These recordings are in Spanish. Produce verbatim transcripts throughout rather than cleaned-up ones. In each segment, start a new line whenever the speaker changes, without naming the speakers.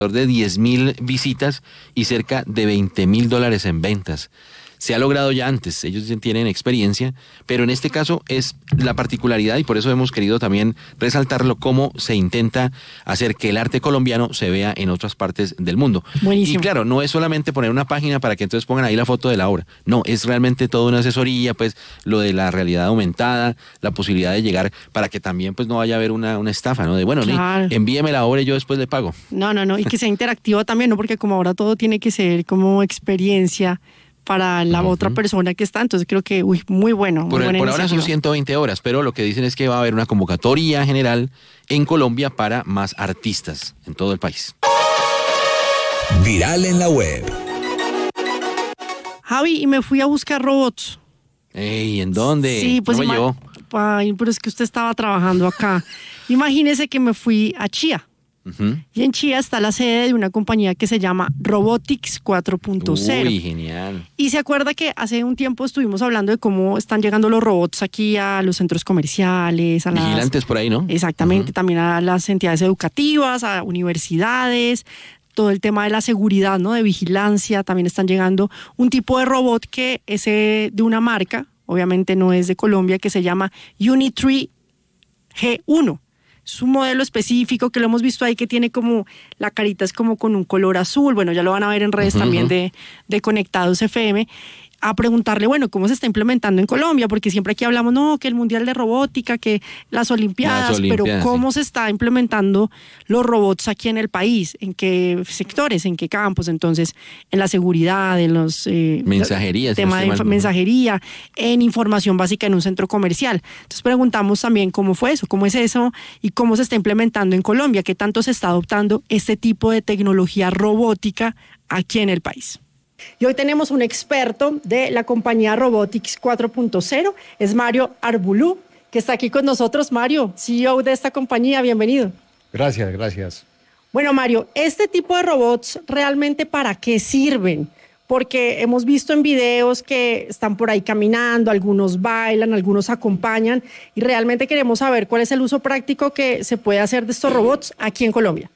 de diez mil visitas y cerca de veinte mil dólares en ventas. Se ha logrado ya antes, ellos tienen experiencia, pero en este caso es la particularidad y por eso hemos querido también resaltarlo, cómo se intenta hacer que el arte colombiano se vea en otras partes del mundo.
Buenísimo.
Y claro, no es solamente poner una página para que entonces pongan ahí la foto de la obra, no, es realmente toda una asesoría, pues lo de la realidad aumentada, la posibilidad de llegar para que también pues no vaya a haber una, una estafa, ¿no? De bueno,
Claro.
ni, envíeme la obra y yo después le pago.
No, no, no, y que sea interactivo también, ¿no? Porque como ahora todo tiene que ser como experiencia para la uh-huh. otra persona que está, entonces creo que, uy, muy bueno. Muy
por, el, por ahora son ciento veinte horas, pero lo que dicen es que va a haber una convocatoria general en Colombia para más artistas en todo el país.
Viral en la web.
Javi, y me fui a buscar robots.
Ey, ¿en dónde?
Sí, pues
no me llevó.
Ay, pero es que usted estaba trabajando acá. Imagínese que me fui a Chía. Uh-huh. Y en Chía está la sede de una compañía que se llama Robotics cuatro punto cero.
Uy, genial.
Y se acuerda que hace un tiempo estuvimos hablando de cómo están llegando los robots aquí a los centros comerciales, a las...
Vigilantes por ahí, ¿no?
Exactamente, uh-huh. también a las entidades educativas, a universidades, todo el tema de la seguridad, ¿no? De vigilancia, también están llegando un tipo de robot que es de una marca, obviamente no es de Colombia, que se llama Unitree G uno. Es un modelo específico que lo hemos visto ahí, que tiene como, la carita es como con un color azul, bueno, ya lo van a ver en redes uh-huh. también de, de Conectados F M, a preguntarle, bueno, cómo se está implementando en Colombia, porque siempre aquí hablamos, no, que el Mundial de Robótica, que las Olimpiadas, las Olimpiadas pero cómo sí. se está implementando los robots aquí en el país, en qué sectores, en qué campos, entonces, en la seguridad, en los... Eh,
mensajería.
Tema de inf- mensajería, en información básica en un centro comercial. Entonces preguntamos también cómo fue eso, cómo es eso y cómo se está implementando en Colombia, qué tanto se está adoptando este tipo de tecnología robótica aquí en el país. Y hoy tenemos un experto de la compañía Robotics cuatro punto cero, es Mario Arbulú, que está aquí con nosotros. Mario, C E O de esta compañía, bienvenido.
Gracias, gracias.
Bueno, Mario, ¿este tipo de robots realmente para qué sirven? Porque hemos visto en videos que están por ahí caminando, algunos bailan, algunos acompañan, y realmente queremos saber cuál es el uso práctico que se puede hacer de estos robots aquí en Colombia.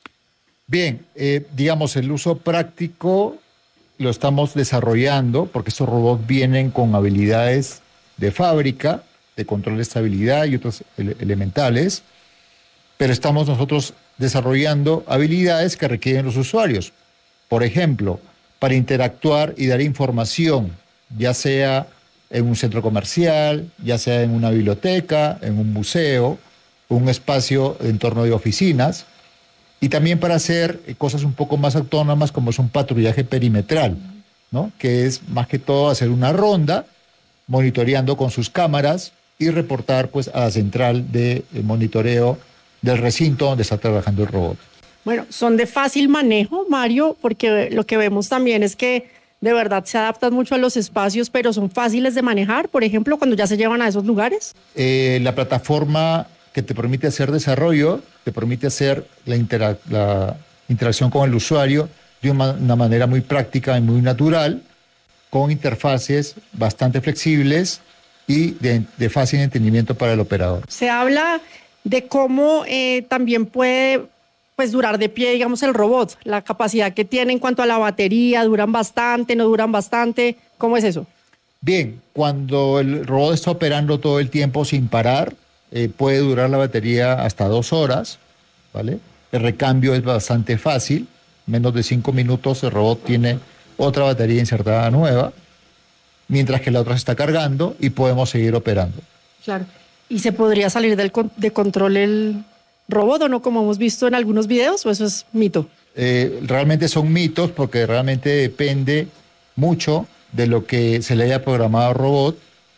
Bien, eh, digamos, el uso práctico lo estamos desarrollando porque estos robots vienen con habilidades de fábrica, de control de estabilidad y otros ele- elementales, pero estamos nosotros desarrollando habilidades que requieren los usuarios. Por ejemplo, para interactuar y dar información, ya sea en un centro comercial, ya sea en una biblioteca, en un museo, un espacio en torno de oficinas, y también para hacer cosas un poco más autónomas como es un patrullaje perimetral, ¿no? Que es más que todo hacer una ronda, monitoreando con sus cámaras y reportar pues a la central de monitoreo del recinto donde está trabajando el robot.
Bueno, son de fácil manejo, Mario, porque lo que vemos también es que de verdad se adaptan mucho a los espacios, pero son fáciles de manejar, por ejemplo, cuando ya se llevan a esos lugares.
Eh, la plataforma que te permite hacer desarrollo, te permite hacer la, intera- la interacción con el usuario de una, una manera muy práctica y muy natural, con interfaces bastante flexibles y de, de fácil entendimiento para el operador.
Se habla de cómo eh, también puede pues, durar de pie, digamos, el robot, la capacidad que tiene en cuanto a la batería, duran bastante, no duran bastante, ¿cómo es eso?
Bien, cuando el robot está operando todo el tiempo sin parar, eh, puede durar la batería hasta dos horas, ¿vale? El recambio es bastante fácil, menos de cinco minutos el robot tiene otra batería insertada nueva, mientras que la otra se está cargando y podemos seguir operando.
Claro. ¿Y se podría salir del con- de control el robot o no, como hemos visto en algunos videos, o eso es mito?
Eh, realmente son mitos porque realmente depende mucho de lo que se le haya programado al robot,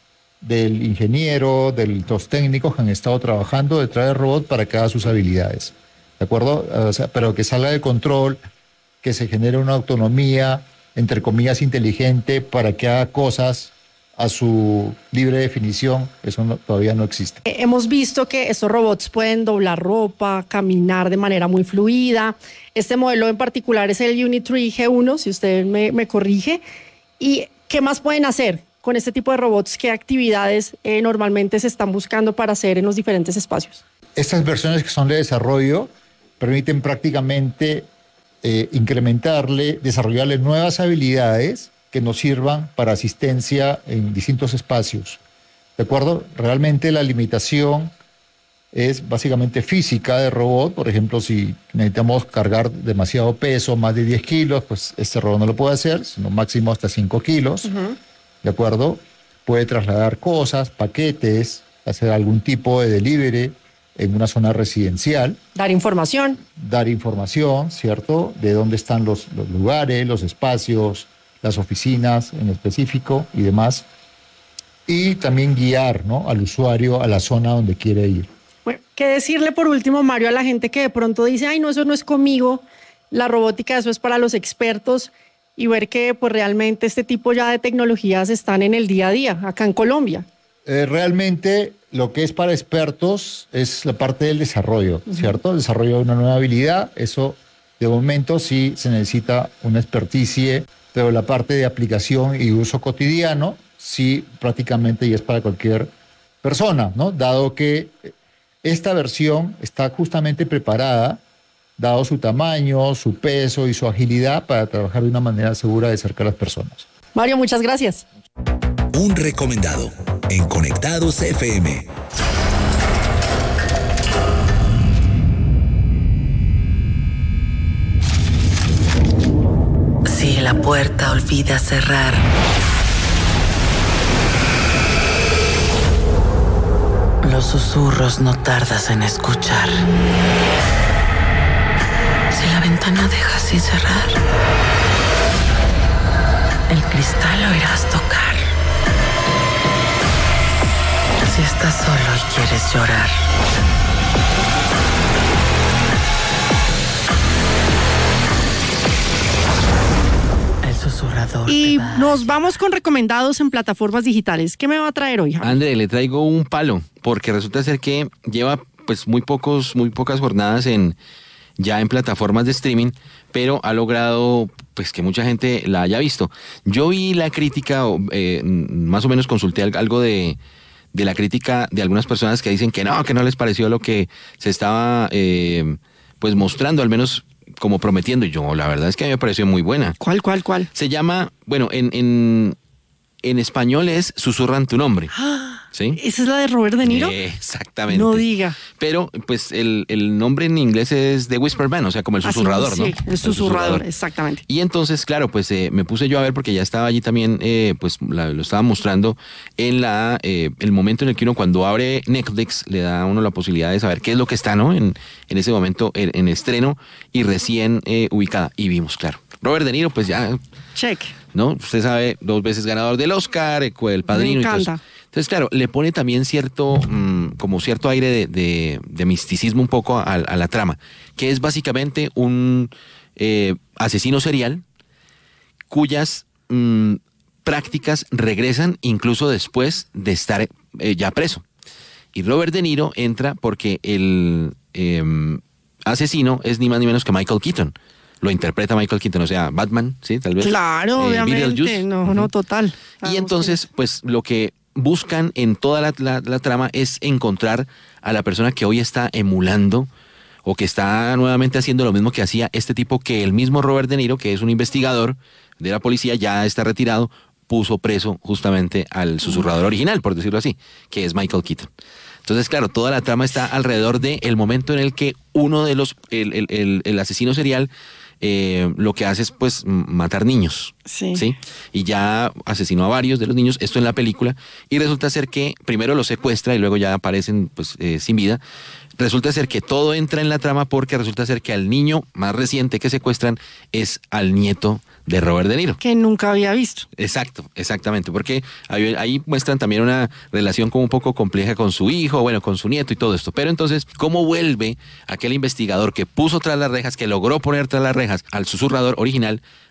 del ingeniero, de los técnicos que han estado trabajando detrás del robot para que haga sus habilidades. ¿De acuerdo? O sea, pero que salga de control, que se genere una autonomía, entre comillas, inteligente para que haga cosas a su libre definición, eso no, todavía no existe.
Hemos visto que estos robots pueden doblar ropa, caminar de manera muy fluida. Este modelo en particular es el Unitree G uno, si usted me, me corrige. ¿Y qué más pueden hacer con este tipo de robots? ¿Qué actividades eh, normalmente se están buscando para hacer en los diferentes espacios?
Estas versiones que son de desarrollo permiten prácticamente eh, incrementarle, desarrollarle nuevas habilidades que nos sirvan para asistencia en distintos espacios. ¿De acuerdo? Realmente la limitación es básicamente física de robot. Por ejemplo, si necesitamos cargar demasiado peso, más de diez kilos, pues este robot no lo puede hacer, sino máximo hasta cinco kilos. Uh-huh. ¿De acuerdo? Puede trasladar cosas, paquetes, hacer algún tipo de delivery en una zona residencial.
Dar información.
Dar información, ¿cierto? De dónde están los, los lugares, los espacios, las oficinas en específico y demás. Y también guiar, ¿no?, al usuario a la zona donde quiere ir.
Bueno, ¿qué decirle por último, Mario, a la gente que de pronto dice, ay, no, eso no es conmigo, la robótica, eso es para los expertos, y ver que pues realmente este tipo ya de tecnologías están en el día a día, acá en Colombia?
Eh, realmente lo que es para expertos es la parte del desarrollo, uh-huh. ¿cierto? El desarrollo de una nueva habilidad, eso de momento sí se necesita una experticia, pero la parte de aplicación y uso cotidiano sí prácticamente ya es para cualquier persona, ¿no? Dado que esta versión está justamente preparada, dado su tamaño, su peso y su agilidad, para trabajar de una manera segura de cerca a las personas.
Mario, muchas gracias.
Un recomendado en Conectados F M.
Si la puerta olvida cerrar, los susurros no tardas en escuchar. Si la ventana deja sin cerrar, el cristal oirás tocar. Si estás solo y quieres llorar, el susurrador.
Y nos vamos con recomendados en plataformas digitales. ¿Qué me va a traer hoy, Javi?
André, le traigo un palo, porque resulta ser que lleva pues muy pocos, muy pocas jornadas en ya en plataformas de streaming, pero ha logrado pues que mucha gente la haya visto. Yo vi la crítica, eh, más o menos consulté algo de, de la crítica de algunas personas que dicen que no, que no les pareció lo que se estaba eh, pues mostrando, al menos como prometiendo. Y yo, la verdad es que a mí me pareció muy buena.
¿Cuál, cuál, cuál?
Se llama, bueno, en, en, en español es Susurran tu nombre. ¿Sí?
¿Esa es la de Robert De Niro?
Eh, exactamente.
No diga.
Pero, pues, el, el nombre en inglés es The Whisper Man, o sea, como el susurrador,
ah, sí,
¿no?
Sí, el,
el
susurrador,
susurrador,
exactamente.
Y entonces, claro, pues eh, me puse yo a ver porque ya estaba allí también, eh, pues la, lo estaba mostrando en la eh, el momento en el que uno cuando abre Netflix le da a uno la posibilidad de saber qué es lo que está, ¿no? En, en ese momento en, en estreno y recién eh, ubicada. Y vimos, claro. Robert De Niro, pues ya...
Check.
¿No? Usted sabe, dos veces ganador del Oscar, El Padrino.
Me encanta.
Y todo eso. Entonces, claro, le pone también cierto, mmm, como cierto aire de, de, de misticismo un poco a, a la trama, que es básicamente un eh, asesino serial cuyas mmm, prácticas regresan incluso después de estar eh, ya preso. Y Robert De Niro entra porque el eh, asesino es ni más ni menos que Michael Keaton. Lo interpreta Michael Keaton, o sea, Batman, ¿sí? Tal vez.
Claro,
eh,
obviamente. No, uh-huh. no, total.
Y entonces, pues, lo que buscan en toda la, la, la trama es encontrar a la persona que hoy está emulando o que está nuevamente haciendo lo mismo que hacía este tipo que el mismo Robert De Niro, que es un investigador de la policía, ya está retirado, puso preso justamente al susurrador original, por decirlo así, que es Michael Keaton. Entonces, claro, toda la trama está alrededor de el momento en el que uno de los, el, el, el, el asesino serial, Eh, lo que hace es pues matar niños,
sí.
¿sí? Y ya asesinó a varios de los niños, esto en la película, y resulta ser que primero los secuestra y luego ya aparecen pues eh, sin vida. Resulta ser que todo entra en la trama porque resulta ser que al niño más reciente que secuestran es al nieto de Robert De Niro.
Que nunca había visto.
Exacto, exactamente, porque ahí, ahí muestran también una relación como un poco compleja con su hijo, bueno, con su nieto y todo esto. Pero entonces, ¿cómo vuelve aquel investigador que puso tras las rejas, que logró poner tras las rejas al susurrador original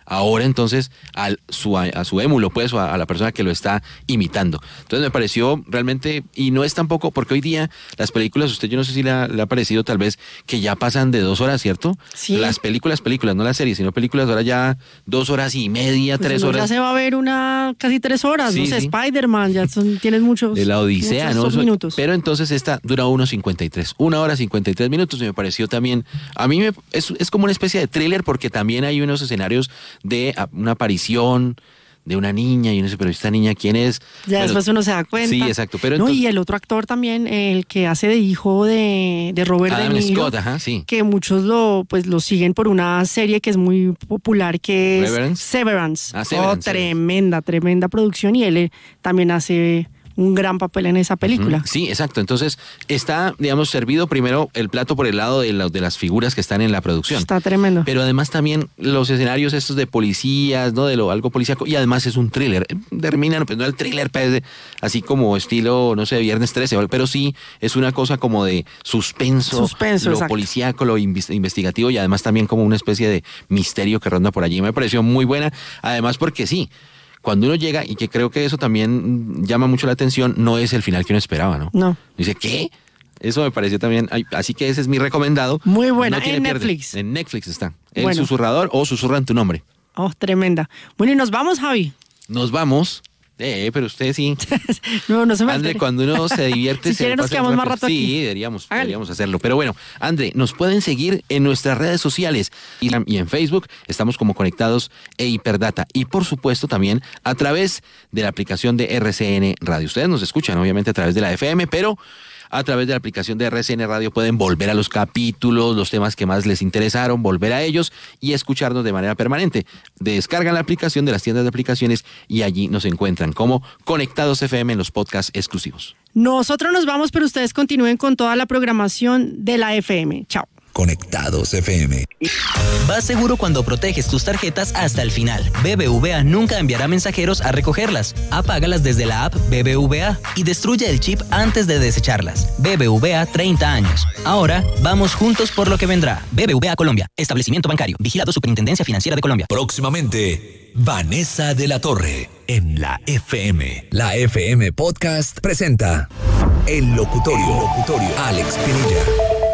ahora entonces al, su, a su émulo, pues, o a, a la persona que lo está imitando. Entonces me pareció realmente, y no es tampoco, porque hoy día las películas, usted yo no sé si le ha, le ha parecido tal vez que ya pasan de dos horas, ¿cierto?
Sí.
Las películas, películas, no las series, sino películas ahora ya dos horas y media,
Pues
tres
uno
horas.
Ya se va a ver una casi tres horas,
Sí,
no sé,
sí.
Spider-Man, ya son, tienes muchos,
De la Odisea,
muchos
¿no? Eso-
minutos.
Pero entonces esta dura uno cincuenta y tres, una hora cincuenta y tres minutos, y me pareció también, a mí me, es, es como una especie de thriller, porque también hay unos escenarios de a, una aparición de una niña, y uno dice, pero esta niña, ¿quién es?
Ya
Pero-
después uno se da cuenta.
Sí, exacto. Pero
no,
entonces,
y el otro actor también, el que hace de hijo de, de Robert
Adam
De Niro,
Scott, ajá, sí.
que muchos lo pues lo siguen por una serie que es muy popular, que es
Reverence.
Severance.
Ah, Severance,
Oh, tremenda, tremenda producción, y él eh, también hace un gran papel en esa película.
Ujú, sí, exacto. Entonces está, digamos, servido primero el plato por el lado de, la- de las figuras que están en la producción.
Está tremendo.
Pero además también los escenarios estos de policías, ¿no? De lo algo policíaco, y además es un thriller. Terminan, pues no el thriller, pues, de- así como estilo, no sé, Viernes trece, pero sí es una cosa como de suspenso,
Suspenso,
lo
exacto.
policíaco, lo invis- investigativo, y además también como una especie de misterio que ronda por allí. Me pareció muy buena, además porque sí, cuando uno llega, y que creo que eso también mm, llama mucho la atención, no es el final que uno esperaba, ¿no?
No.
Dice, ¿qué? Eso me pareció también, ay, así que ese es mi recomendado.
Muy buena,
tiene
en
pierde.
Netflix.
En Netflix está. El
Bueno.
susurrador o susurra en tu nombre.
Oh, tremenda. Bueno, y nos vamos, Javi.
Nos vamos. Eh, pero usted sí.
No, no se me
André,
altere.
cuando uno se divierte...
Si
se
quiere, nos
pasa
quedamos más
rápido.
rato aquí.
Sí, deberíamos,
Hágale.
deberíamos hacerlo. Pero bueno, André, nos pueden seguir en nuestras redes sociales y y en Facebook. Estamos como Conectados e Hiperdata. Y por supuesto también a través de la aplicación de R C N Radio. Ustedes nos escuchan obviamente a través de la F M, pero a través de la aplicación de R C N Radio pueden volver a los capítulos, los temas que más les interesaron, volver a ellos y escucharnos de manera permanente. Descargan la aplicación de las tiendas de aplicaciones y allí nos encuentran como Conectados F M en los podcasts exclusivos.
Nosotros nos vamos, pero ustedes continúen con toda la programación de la F M. Chao.
Conectados F M.
Vas seguro cuando proteges tus tarjetas hasta el final. B B V A nunca enviará mensajeros a recogerlas. Apágalas desde la app B B V A y destruye el chip antes de desecharlas. B B V A treinta años. Ahora vamos juntos por lo que vendrá. B B V A Colombia. Establecimiento bancario. Vigilado Superintendencia Financiera de Colombia.
Próximamente, Vanessa de la Torre en la F M. La F M Podcast presenta El Locutorio. El Locutorio. Alex Pinilla.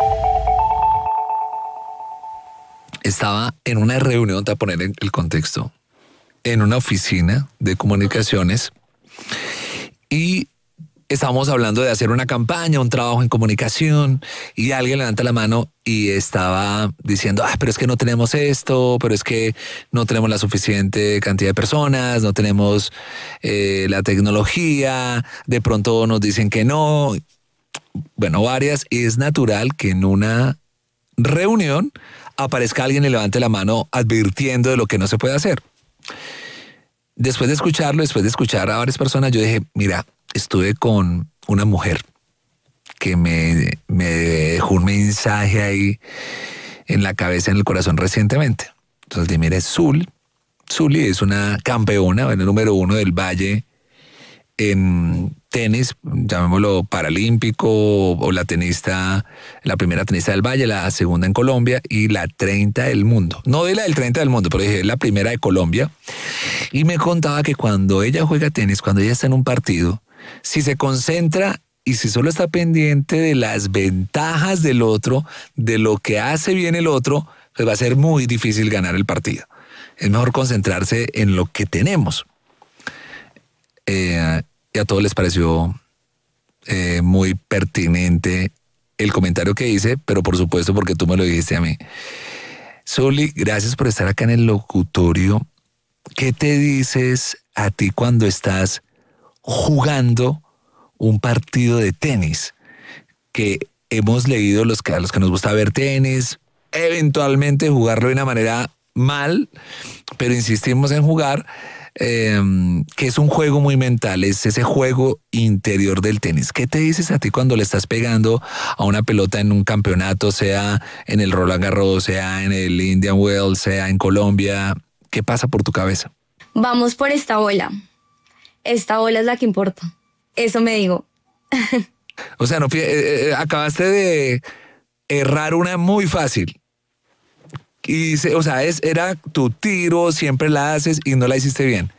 Estaba en una reunión, te voy a poner en el contexto, en una oficina de comunicaciones y estábamos hablando de hacer una campaña, un trabajo en comunicación, y alguien levanta la mano y estaba diciendo, ah, pero es que no tenemos esto, pero es que no tenemos la suficiente cantidad de personas, no tenemos eh, la tecnología, de pronto nos dicen que no, bueno, varias, y es natural que en una reunión aparezca alguien y levante la mano advirtiendo de lo que no se puede hacer. Después de escucharlo, después de escuchar a varias personas, yo dije, mira, estuve con una mujer que me, me dejó un mensaje ahí en la cabeza, en el corazón recientemente. Entonces dije, mira, es Zul. Zuli es una campeona, el número uno del Valle en tenis, llamémoslo paralímpico, o la tenista, la primera tenista del Valle, la segunda en Colombia y la treinta del mundo. No de la del treinta del mundo, pero dije la primera de Colombia. Y me contaba que cuando ella juega tenis, cuando ella está en un partido, si se concentra y si solo está pendiente de las ventajas del otro, de lo que hace bien el otro, pues va a ser muy difícil ganar el partido. Es mejor concentrarse en lo que tenemos. Eh, y a todos les pareció eh, muy pertinente el comentario que hice, pero por supuesto porque tú me lo dijiste a mí. Zuli, gracias por estar acá en el locutorio. ¿Qué te dices a ti cuando estás jugando un partido de tenis? Que hemos leído los que, a los que nos gusta ver tenis, eventualmente jugarlo de una manera mal, pero insistimos en jugar, eh, que es un juego muy mental, es ese juego interior del tenis. ¿Qué te dices a ti cuando le estás pegando a una pelota en un campeonato, sea en el Roland Garros, sea en el Indian Wells, sea en Colombia? ¿Qué pasa por tu cabeza?
Vamos por esta bola. Esta bola es la que importa. Eso me digo.
O sea, no, eh, eh, acabaste de errar una muy fácil. Y, se, o sea, es, era tu tiro, siempre la haces y no la hiciste bien.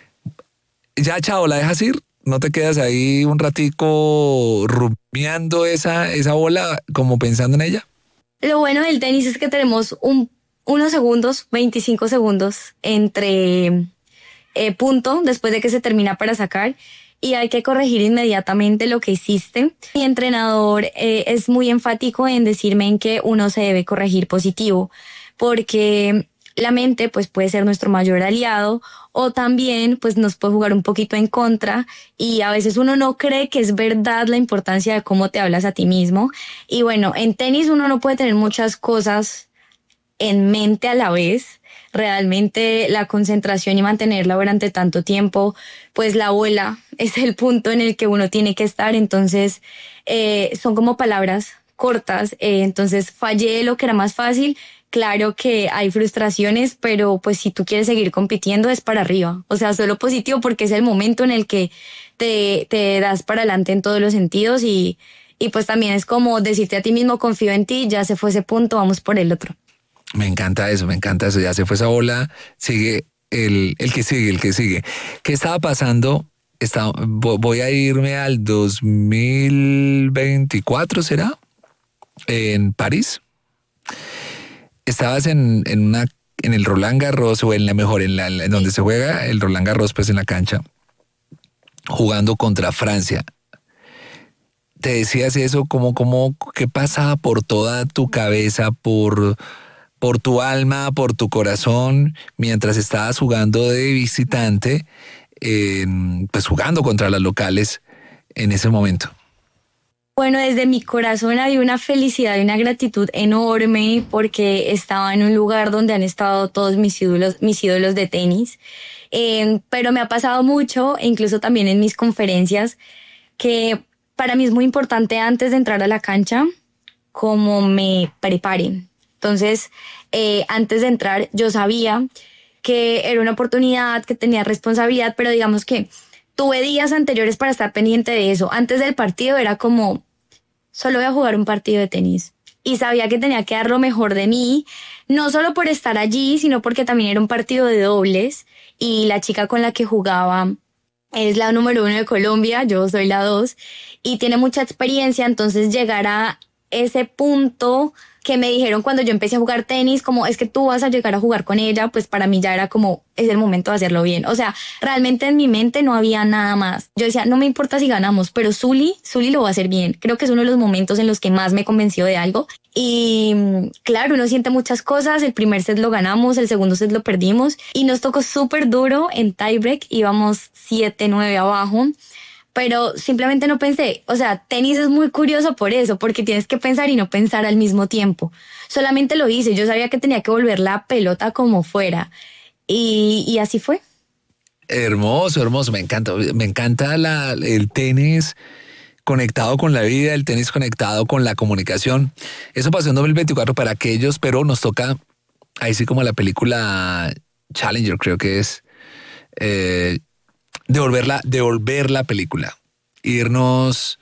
Ya, chao, ¿la dejas ir? ¿No te quedas ahí un ratico rumiando esa, esa bola, como pensando en ella?
Lo bueno del tenis es que tenemos un, unos segundos, veinticinco segundos entre eh, punto después de que se termina para sacar y hay que corregir inmediatamente lo que hiciste. Mi entrenador eh, es muy enfático en decirme en que uno se debe corregir positivo porque la mente pues puede ser nuestro mayor aliado o también pues nos puede jugar un poquito en contra y a veces uno no cree que es verdad la importancia de cómo te hablas a ti mismo. Y bueno, en tenis uno no puede tener muchas cosas en mente a la vez. Realmente la concentración y mantenerla durante tanto tiempo, pues la bola es el punto en el que uno tiene que estar. Entonces eh, son como palabras cortas, eh, entonces fallé lo que era más fácil. Claro que hay frustraciones, pero pues si tú quieres seguir compitiendo es para arriba. O sea, solo positivo porque es el momento en el que te, te das para adelante en todos los sentidos y, y pues también es como decirte a ti mismo, confío en ti, ya se fue ese punto, vamos por el otro.
Me encanta eso, me encanta eso. Ya se fue esa bola, sigue el, el que sigue, el que sigue. ¿Qué estaba pasando? Está, voy a irme al dos mil veinticuatro, ¿será? En París. Estabas en, en una en el Roland Garros o en la mejor en la en donde se juega el Roland Garros, pues en la cancha, jugando contra Francia. Te decías eso, como como qué pasaba por toda tu cabeza, por por tu alma, por tu corazón, mientras estabas jugando de visitante, eh, pues jugando contra las locales en ese momento.
Bueno, desde mi corazón había una felicidad y una gratitud enorme porque estaba en un lugar donde han estado todos mis ídolos, mis ídolos de tenis. Eh, pero me ha pasado mucho, incluso también en mis conferencias, que para mí es muy importante antes de entrar a la cancha, cómo me preparen. Entonces, eh, antes de entrar yo sabía que era una oportunidad, que tenía responsabilidad, pero digamos que tuve días anteriores para estar pendiente de eso. Antes del partido era como, solo voy a jugar un partido de tenis. Y sabía que tenía que dar lo mejor de mí, no solo por estar allí, sino porque también era un partido de dobles. Y la chica con la que jugaba es la número uno de Colombia, yo soy la dos, y tiene mucha experiencia, entonces llegar a ese punto que me dijeron cuando yo empecé a jugar tenis, como es que tú vas a llegar a jugar con ella, pues para mí ya era como, es el momento de hacerlo bien. O sea, realmente en mi mente no había nada más. Yo decía, no me importa si ganamos, pero Zuli, Zuli lo va a hacer bien. Creo que es uno de los momentos en los que más me convenció de algo. Y claro, uno siente muchas cosas. El primer set lo ganamos, el segundo set lo perdimos y nos tocó súper duro en tiebreak. Íbamos siete nueve abajo. Pero simplemente no pensé, o sea, tenis es muy curioso por eso, porque tienes que pensar y no pensar al mismo tiempo. Solamente lo hice, yo sabía que tenía que volver la pelota como fuera y, y así fue.
Hermoso, hermoso, me encanta, me encanta la, el tenis conectado con la vida, el tenis conectado con la comunicación. Eso pasó en dos mil veinticuatro para aquellos, pero nos toca, ahí sí como la película Challenger creo que es, eh, Devolver la, devolver la película, irnos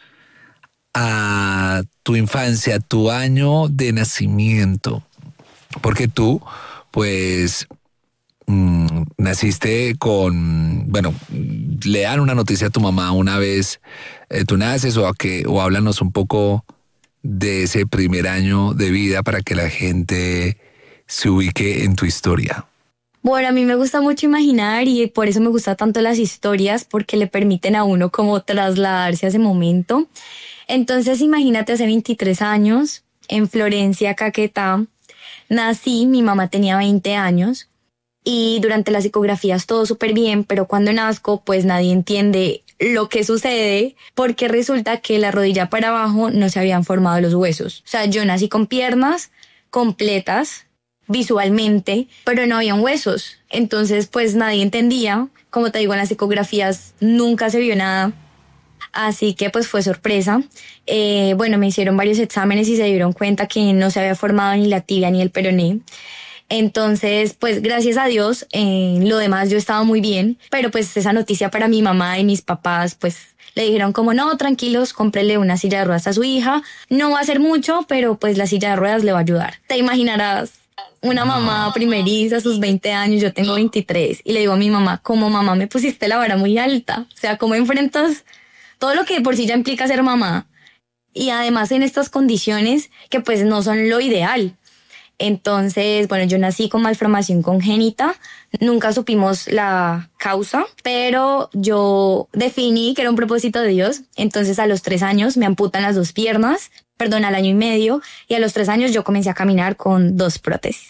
a tu infancia, tu año de nacimiento, porque tú, pues, mmm, naciste con, bueno, le dan una noticia a tu mamá una vez eh, tú naces o, a que, o háblanos un poco de ese primer año de vida para que la gente se ubique en tu historia.
Bueno, a mí me gusta mucho imaginar y por eso me gustan tanto las historias porque le permiten a uno como trasladarse a ese momento. Entonces imagínate hace veintitrés años en Florencia, Caquetá, nací, mi mamá tenía veinte años y durante las ecografías todo súper bien, pero cuando nazco pues nadie entiende lo que sucede porque resulta que la rodilla para abajo no se habían formado los huesos. O sea, yo nací con piernas completas, visualmente, pero no habían huesos. Entonces, pues nadie entendía. Como te digo, en las ecografías nunca se vio nada. Así que pues fue sorpresa. Eh, bueno, me hicieron varios exámenes y se dieron cuenta que no se había formado ni la tibia ni el peroné. Entonces, pues gracias a Dios, en eh, lo demás yo estaba muy bien. Pero pues esa noticia para mi mamá y mis papás, pues le dijeron como no, tranquilos, cómprele una silla de ruedas a su hija. No va a ser mucho, pero pues la silla de ruedas le va a ayudar. Te imaginarás una mamá primeriza a sus veinte años, yo tengo veintitrés, y le digo a mi mamá, como mamá me pusiste la vara muy alta, o sea, ¿cómo enfrentas todo lo que de por sí ya implica ser mamá? Y además en estas condiciones que pues no son lo ideal. Entonces, bueno, yo nací con malformación congénita, nunca supimos la causa, pero yo definí que era un propósito de Dios. Entonces a los tres años me amputan las dos piernas, perdón, al año y medio, y a los tres años yo comencé a caminar con dos prótesis.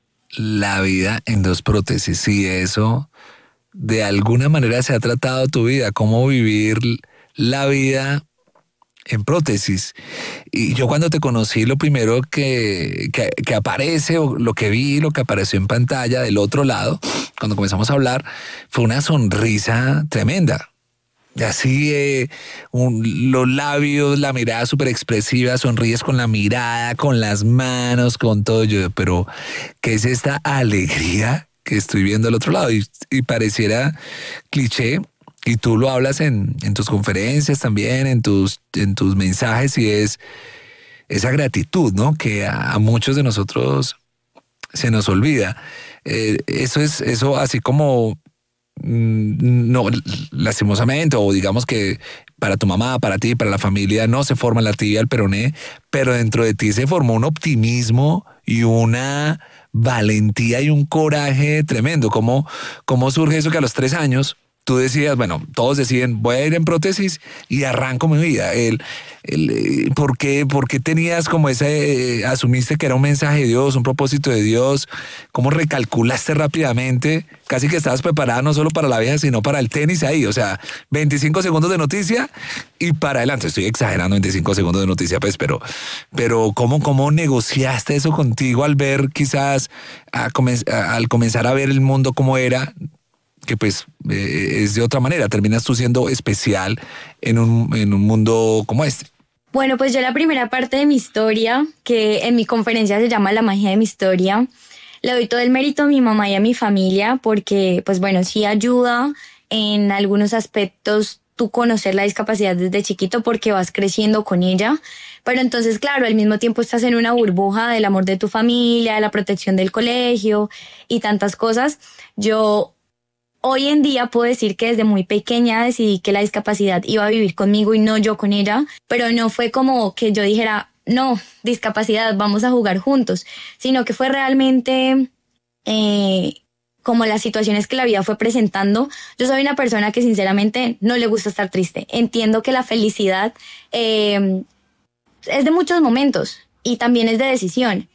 La vida en dos prótesis, sí, eso de alguna manera se ha tratado tu vida, cómo vivir la vida en prótesis. Y yo cuando te conocí, lo primero que, que, que aparece, o lo que vi, lo que apareció en pantalla del otro lado, cuando comenzamos a hablar, fue una sonrisa tremenda. Y así, eh, un, los labios, la mirada súper expresiva, sonríes con la mirada, con las manos, con todo. Yo, pero, ¿qué es esta alegría que estoy viendo al otro lado? Y, y pareciera cliché, y tú lo hablas en, en tus conferencias también, en tus, en tus mensajes, y es esa gratitud, ¿no? Que a, a muchos de nosotros se nos olvida. Eh, eso es, eso así como, mmm, no, lastimosamente, o digamos que para tu mamá, para ti, para la familia, no se forma la tibia, el peroné, pero dentro de ti se formó un optimismo y una valentía y un coraje tremendo. ¿Cómo, cómo surge eso que a los tres años tú decías, bueno, todos deciden, voy a ir en prótesis y arranco mi vida? El, el, ¿por qué, por qué tenías como ese, eh, asumiste que era un mensaje de Dios, un propósito de Dios? ¿Cómo recalculaste rápidamente? Casi que estabas preparada no solo para la vida, sino para el tenis ahí. O sea, veinticinco segundos de noticia y para adelante. Estoy exagerando, veinticinco segundos de noticia, pues, pero, pero ¿cómo, cómo negociaste eso contigo al ver quizás, a comen- a, al comenzar a ver el mundo como era? Que pues eh, es de otra manera, terminas tú siendo especial en un, en un mundo como este.
Bueno, pues yo la primera parte de mi historia, que en mi conferencia se llama La magia de mi historia, le doy todo el mérito a mi mamá y a mi familia porque, pues bueno, sí ayuda en algunos aspectos tú conocer la discapacidad desde chiquito porque vas creciendo con ella, pero entonces, claro, al mismo tiempo estás en una burbuja del amor de tu familia, de la protección del colegio y tantas cosas. Yo hoy en día puedo decir que desde muy pequeña decidí que la discapacidad iba a vivir conmigo y no yo con ella, pero no fue como que yo dijera, no, discapacidad, vamos a jugar juntos, sino que fue realmente eh, como las situaciones que la vida fue presentando. Yo soy una persona que sinceramente no le gusta estar triste. Entiendo que la felicidad eh, es de muchos momentos y también es de decisión,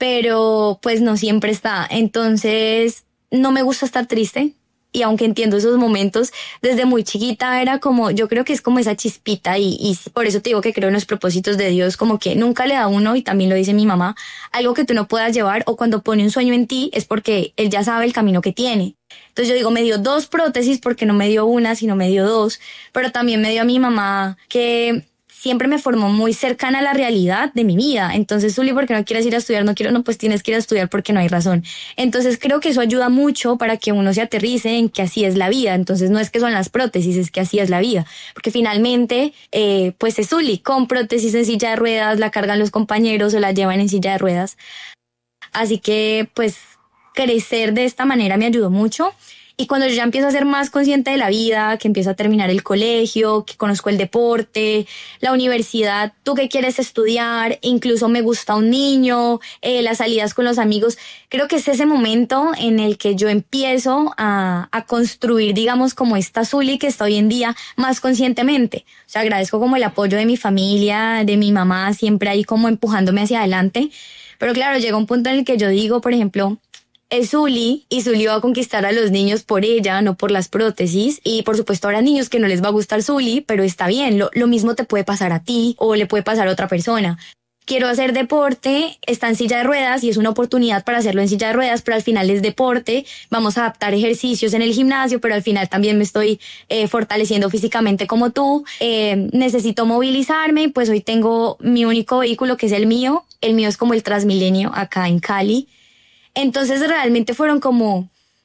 pero pues no siempre está. Entonces no me gusta estar triste. Y aunque entiendo esos momentos, desde muy chiquita era como, yo creo que es como esa chispita y, y por eso te digo que creo en los propósitos de Dios, como que nunca le da a uno, y también lo dice mi mamá, algo que tú no puedas llevar, o cuando pone un sueño en ti es porque Él ya sabe el camino que tiene. Entonces yo digo, me dio dos prótesis porque no me dio una, sino me dio dos, pero también me dio a mi mamá que siempre me formó muy cercana a la realidad de mi vida. Entonces, Zuli, ¿por qué no quieres ir a estudiar? No quiero, no, pues tienes que ir a estudiar porque no hay razón. Entonces, creo que eso ayuda mucho para que uno se aterrice en que así es la vida. Entonces, no es que son las prótesis, es que así es la vida. Porque finalmente, eh, pues es Zuli, con prótesis en silla de ruedas, la cargan los compañeros o la llevan en silla de ruedas. Así que, pues, crecer de esta manera me ayudó mucho. Y cuando yo ya empiezo a ser más consciente de la vida, que empiezo a terminar el colegio, que conozco el deporte, la universidad, tú qué quieres estudiar, incluso me gusta un niño, eh, las salidas con los amigos, creo que es ese momento en el que yo empiezo a, a construir, digamos, como esta Zuli que está hoy en día más conscientemente. O sea, agradezco como el apoyo de mi familia, de mi mamá, siempre ahí como empujándome hacia adelante. Pero claro, llega un punto en el que yo digo, por ejemplo, es Zuli y Zuli va a conquistar a los niños por ella, no por las prótesis. Y por supuesto habrá niños que no les va a gustar Zuli, pero está bien. Lo, lo mismo te puede pasar a ti o le puede pasar a otra persona. Quiero hacer deporte, está en silla de ruedas y es una oportunidad para hacerlo en silla de ruedas, pero al final es deporte. Vamos a adaptar ejercicios en el gimnasio, pero al final también me estoy eh, fortaleciendo físicamente como tú. Eh, necesito movilizarme, pues hoy tengo mi único vehículo que es el mío. El mío es como el Transmilenio acá en Cali. Entonces realmente fueron como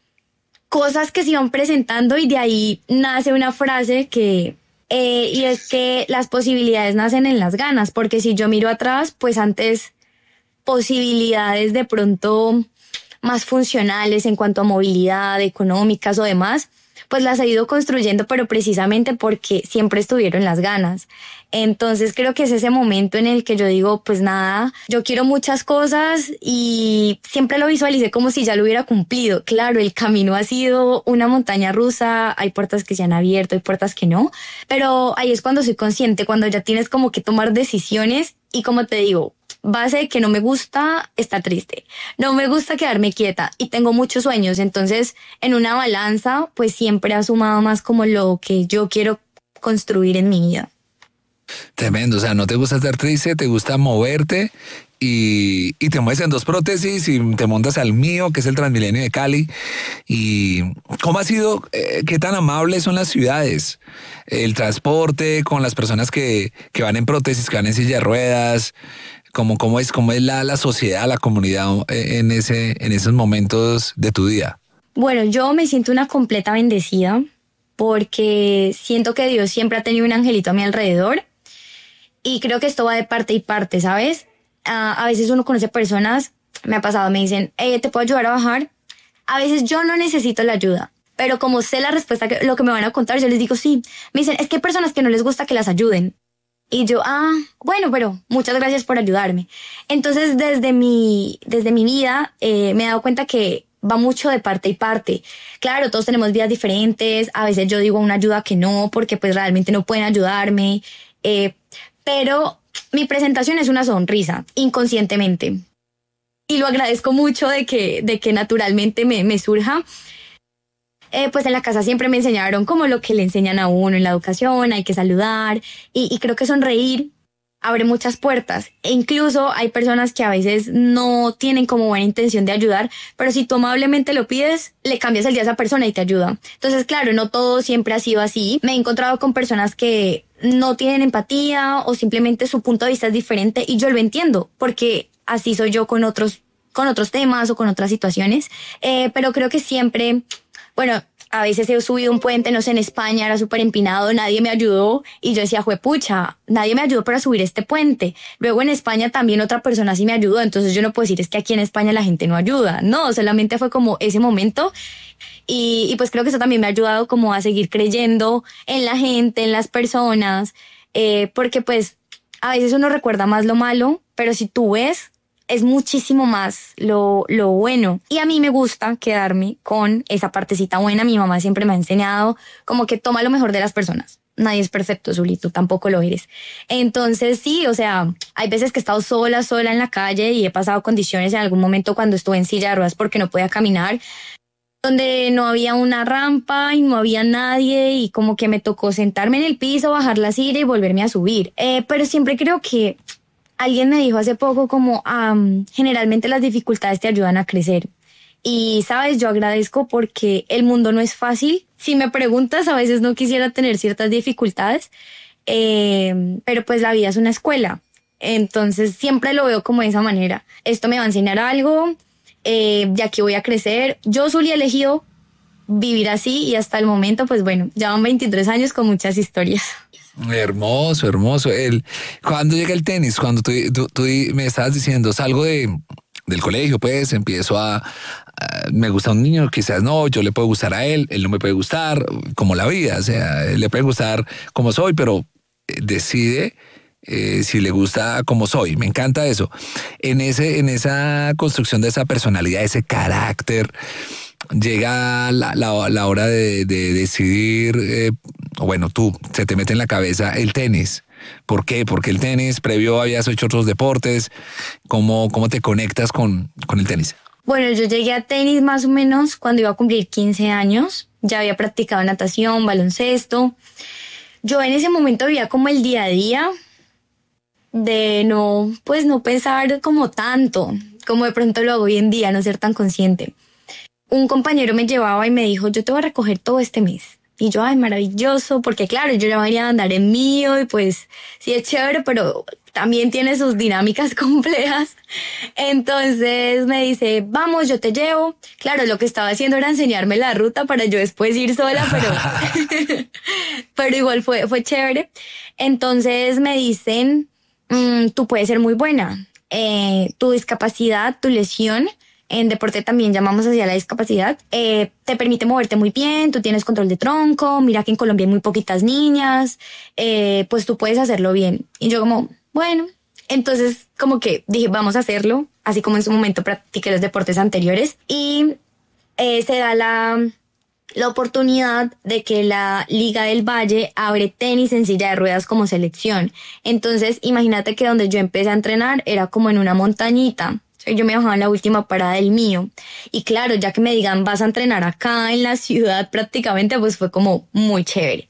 cosas que se iban presentando y de ahí nace una frase que, eh, y es que las posibilidades nacen en las ganas, porque si yo miro atrás, pues antes posibilidades de pronto más funcionales en cuanto a movilidad, económicas o demás, pues las he ido construyendo, pero precisamente porque siempre estuvieron las ganas. Entonces creo que es ese momento en el que yo digo, pues nada, yo quiero muchas cosas y siempre lo visualicé como si ya lo hubiera cumplido. Claro, el camino ha sido una montaña rusa, hay puertas que se han abierto, hay puertas que no, pero ahí es cuando soy consciente, cuando ya tienes como que tomar decisiones y como te digo, base de que no me gusta estar triste, no me gusta quedarme quieta y tengo muchos sueños, entonces en una balanza pues siempre ha sumado más como lo que yo quiero construir en mi vida.
Tremendo, o sea, no te gusta estar triste, te gusta moverte y, y te mueves en dos prótesis y te montas al mío, que es el Transmilenio de Cali. ¿Y cómo ha sido, eh, qué tan amables son las ciudades? El transporte con las personas que, que van en prótesis, que van en silla de ruedas, ¿cómo, cómo es, cómo es la, la sociedad, la comunidad en, ese, en esos momentos de tu día?
Bueno, yo me siento una completa bendecida porque siento que Dios siempre ha tenido un angelito a mi alrededor. Y creo que esto va de parte y parte, ¿sabes? Uh, a veces uno conoce personas, me ha pasado, me dicen, eh, ¿te puedo ayudar a bajar? A veces yo no necesito la ayuda, pero como sé la respuesta, que, lo que me van a contar, yo les digo sí. Me dicen, es que hay personas que no les gusta que las ayuden. Y yo, ah, bueno, pero muchas gracias por ayudarme. Entonces, desde mi, desde mi vida, eh, me he dado cuenta que va mucho de parte y parte. Claro, todos tenemos vidas diferentes, a veces yo digo una ayuda que no, porque pues realmente no pueden ayudarme, eh, pero mi presentación es una sonrisa, inconscientemente. Y lo agradezco mucho de que, de que naturalmente me, me surja. Eh, pues en la casa siempre me enseñaron como lo que le enseñan a uno en la educación, hay que saludar. Y, y creo que sonreír abre muchas puertas. E incluso hay personas que a veces no tienen como buena intención de ayudar, pero si tú amablemente lo pides, le cambias el día a esa persona y te ayuda. Entonces, claro, no todo siempre ha sido así. Me he encontrado con personas que no tienen empatía o simplemente su punto de vista es diferente y yo lo entiendo porque así soy yo con otros, con otros temas o con otras situaciones. Eh, pero creo que siempre, bueno, a veces he subido un puente, no sé, en España, era súper empinado, nadie me ayudó y yo decía, juepucha, nadie me ayudó para subir este puente. Luego en España también otra persona sí me ayudó, entonces yo no puedo decir es que aquí en España la gente no ayuda. No, solamente fue como ese momento y, y pues creo que eso también me ha ayudado como a seguir creyendo en la gente, en las personas, eh, porque pues a veces uno recuerda más lo malo, pero si tú ves, es muchísimo más lo, lo bueno. Y a mí me gusta quedarme con esa partecita buena. Mi mamá siempre me ha enseñado como que toma lo mejor de las personas. Nadie es perfecto, Zuli, tú tampoco lo eres. Entonces sí, o sea, hay veces que he estado sola, sola en la calle y he pasado condiciones en algún momento cuando estuve en silla de ruedas porque no podía caminar, donde no había una rampa y no había nadie y como que me tocó sentarme en el piso, bajar la silla y volverme a subir. Eh, pero siempre creo que alguien me dijo hace poco como um, generalmente las dificultades te ayudan a crecer. Y sabes, yo agradezco porque el mundo no es fácil. Si me preguntas, a veces no quisiera tener ciertas dificultades, eh, pero pues la vida es una escuela. Entonces siempre lo veo como de esa manera. Esto me va a enseñar algo, eh, de aquí voy a crecer. Yo solía elegido vivir así y hasta el momento, pues bueno, ya van veintitrés años con muchas historias.
Hermoso, hermoso. El, cuando llega el tenis, cuando tú, tú, tú me estabas diciendo, salgo de, del colegio, pues empiezo a, a, me gusta un niño, quizás no, yo le puedo gustar a él, él no me puede gustar, como la vida, o sea, le puede gustar como soy, pero decide eh, si le gusta como soy. Me encanta eso. En, ese, en esa construcción de esa personalidad, ese carácter, llega la, la, la hora de, de decidir, eh, bueno, tú, se te mete en la cabeza el tenis. ¿Por qué? Porque el tenis, previo habías hecho otros deportes. ¿Cómo, cómo te conectas con, con el tenis?
Bueno, yo llegué a tenis más o menos cuando iba a cumplir quince años. Ya había practicado natación, baloncesto. Yo en ese momento vivía como el día a día de no, pues no pensar como tanto, como de pronto lo hago hoy en día, no ser tan consciente. Un compañero me llevaba y me dijo, yo te voy a recoger todo este mes. Y yo, ay, maravilloso, porque claro, yo ya venía a andar en mío y pues sí es chévere, pero también tiene sus dinámicas complejas. Entonces me dice, vamos, yo te llevo. Claro, lo que estaba haciendo era enseñarme la ruta para yo después ir sola, pero, pero igual fue, fue chévere. Entonces me dicen, mmm, tú puedes ser muy buena. eh, tu discapacidad, tu lesión, en deporte también llamamos hacia la discapacidad, eh, te permite moverte muy bien, tú tienes control de tronco, mira que en Colombia hay muy poquitas niñas, eh, pues tú puedes hacerlo bien. Y yo como, bueno, entonces como que dije, vamos a hacerlo, así como en su momento practiqué los deportes anteriores. Y eh, se da la, la oportunidad de que la Liga del Valle abre tenis en silla de ruedas como selección. Entonces imagínate que donde yo empecé a entrenar era como en una montañita. Yo me bajaba en la última parada del mío. Y claro, ya que me digan, vas a entrenar acá en la ciudad prácticamente, pues fue como muy chévere.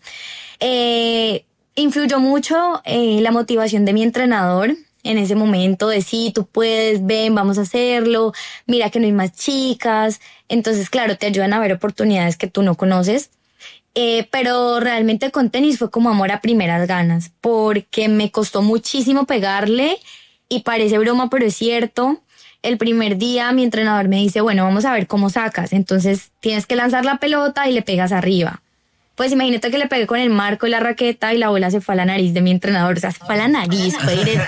Eh, influyó mucho eh, la motivación de mi entrenador en ese momento de sí, tú puedes, ven, vamos a hacerlo, mira que no hay más chicas. Entonces, claro, te ayudan a ver oportunidades que tú no conoces. Eh, pero realmente con tenis fue como amor a primeras ganas, porque me costó muchísimo pegarle y parece broma, pero es cierto. El primer día mi entrenador me dice, bueno, vamos a ver cómo sacas. Entonces tienes que lanzar la pelota y le pegas arriba. Pues imagínate que le pegué con el marco y la raqueta y la bola se fue a la nariz de mi entrenador. O sea, se fue a la nariz, fue directo.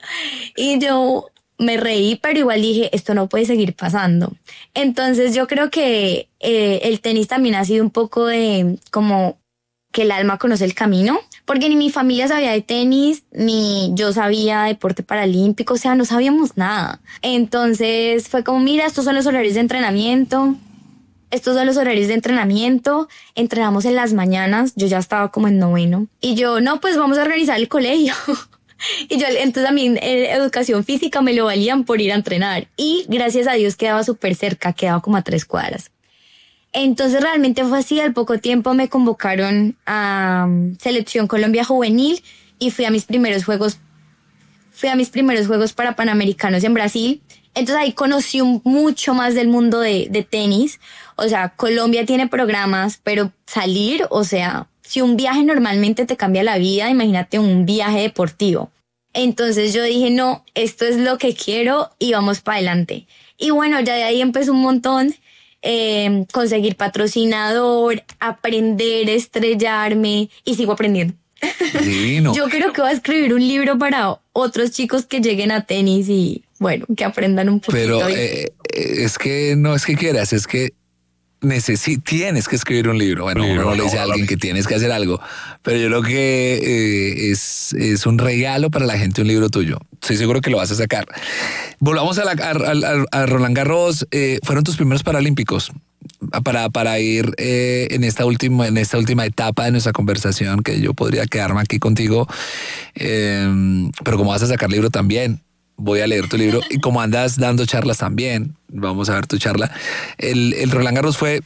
Y yo me reí, pero igual dije, esto no puede seguir pasando. Entonces yo creo que eh, el tenis también ha sido un poco de como que el alma conoce el camino, porque ni mi familia sabía de tenis, ni yo sabía de deporte paralímpico, o sea, no sabíamos nada. Entonces fue como, mira, estos son los horarios de entrenamiento, estos son los horarios de entrenamiento, entrenamos en las mañanas, yo ya estaba como en noveno, y yo, no, pues vamos a organizar el colegio. Y yo, entonces a mí eh, educación física me lo valían por ir a entrenar, y gracias a Dios quedaba súper cerca, quedaba como a tres cuadras. Entonces realmente fue así, al poco tiempo me convocaron a um, Selección Colombia Juvenil y fui a mis primeros juegos, fui a mis primeros juegos para Panamericanos en Brasil. Entonces ahí conocí un, mucho más del mundo de, de tenis. O sea, Colombia tiene programas, pero salir, o sea, si un viaje normalmente te cambia la vida, imagínate un viaje deportivo. Entonces yo dije, no, esto es lo que quiero y vamos para adelante. Y bueno, ya de ahí empezó un montón. Eh, conseguir patrocinador, aprender, estrellarme y sigo aprendiendo.
Divino.
Yo creo que voy a escribir un libro para otros chicos que lleguen a tenis y bueno, que aprendan un poquito.
Pero eh, es que no es que quieras, es que necesi- tienes que escribir un libro. Bueno, uno no le dice a alguien que tienes que hacer algo, pero yo creo que eh, es, es un regalo para la gente un libro tuyo. Estoy seguro que lo vas a sacar. Volvamos a, la, a, a, a Roland Garros. Eh, fueron tus primeros Paralímpicos para, para ir eh, en, esta última, en esta última etapa de nuestra conversación, que yo podría quedarme aquí contigo. Eh, pero como vas a sacar libro también, voy a leer tu libro. Y como andas dando charlas también, vamos a ver tu charla. El, el Roland Garros fue...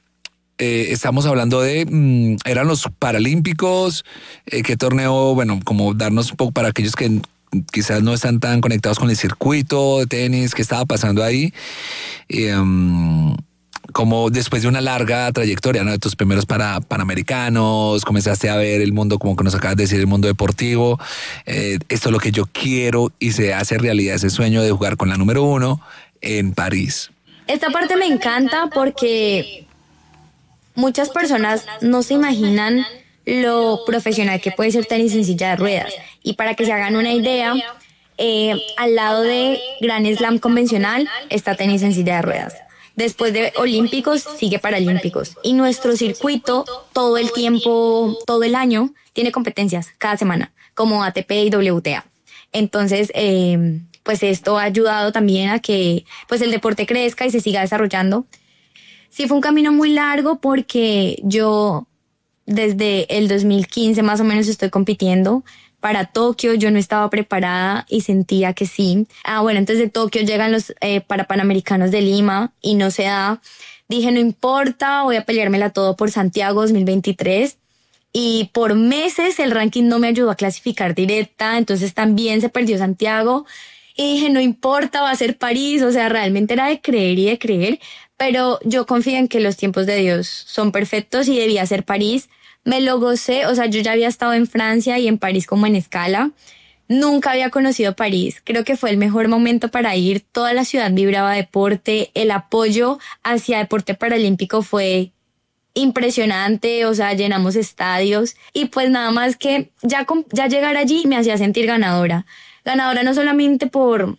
Eh, estamos hablando de, mmm, eran los Paralímpicos, eh, qué torneo, bueno, como darnos un poco para aquellos que quizás no están tan conectados con el circuito de tenis, qué estaba pasando ahí, eh, um, como después de una larga trayectoria, ¿no? De tus primeros para, panamericanos, comenzaste a ver el mundo, como que nos acabas de decir, el mundo deportivo, eh, esto es lo que yo quiero y se hace realidad ese sueño de jugar con la número uno en París.
Esta parte me encanta porque muchas personas no se imaginan lo profesional que puede ser tenis en silla de ruedas. Y para que se hagan una idea, eh, al lado de Grand Slam convencional está tenis en silla de ruedas. Después de Olímpicos sigue Paralímpicos. Y nuestro circuito todo el tiempo, todo el año, tiene competencias cada semana, como A T P y W T A. Entonces, eh, pues esto ha ayudado también a que pues el deporte crezca y se siga desarrollando. Sí, fue un camino muy largo porque yo desde el dos mil quince más o menos estoy compitiendo para Tokio. Yo no estaba preparada y sentía que sí. Ah, bueno, entonces de Tokio llegan los eh, para Panamericanos de Lima y no se da. Dije, no importa, voy a peleármela todo por Santiago dos mil veintitrés. Y por meses el ranking no me ayudó a clasificar directa, entonces también se perdió Santiago. Y dije, no importa, va a ser París. O sea, realmente era de creer y de creer. Pero yo confío en que los tiempos de Dios son perfectos y debía ser París. Me lo gocé, o sea, yo ya había estado en Francia y en París como en escala. Nunca había conocido París. Creo que fue el mejor momento para ir. Toda la ciudad vibraba deporte. El apoyo hacia deporte paralímpico fue impresionante, o sea, llenamos estadios. Y pues nada más que ya, ya llegar allí me hacía sentir ganadora. Ganadora no solamente por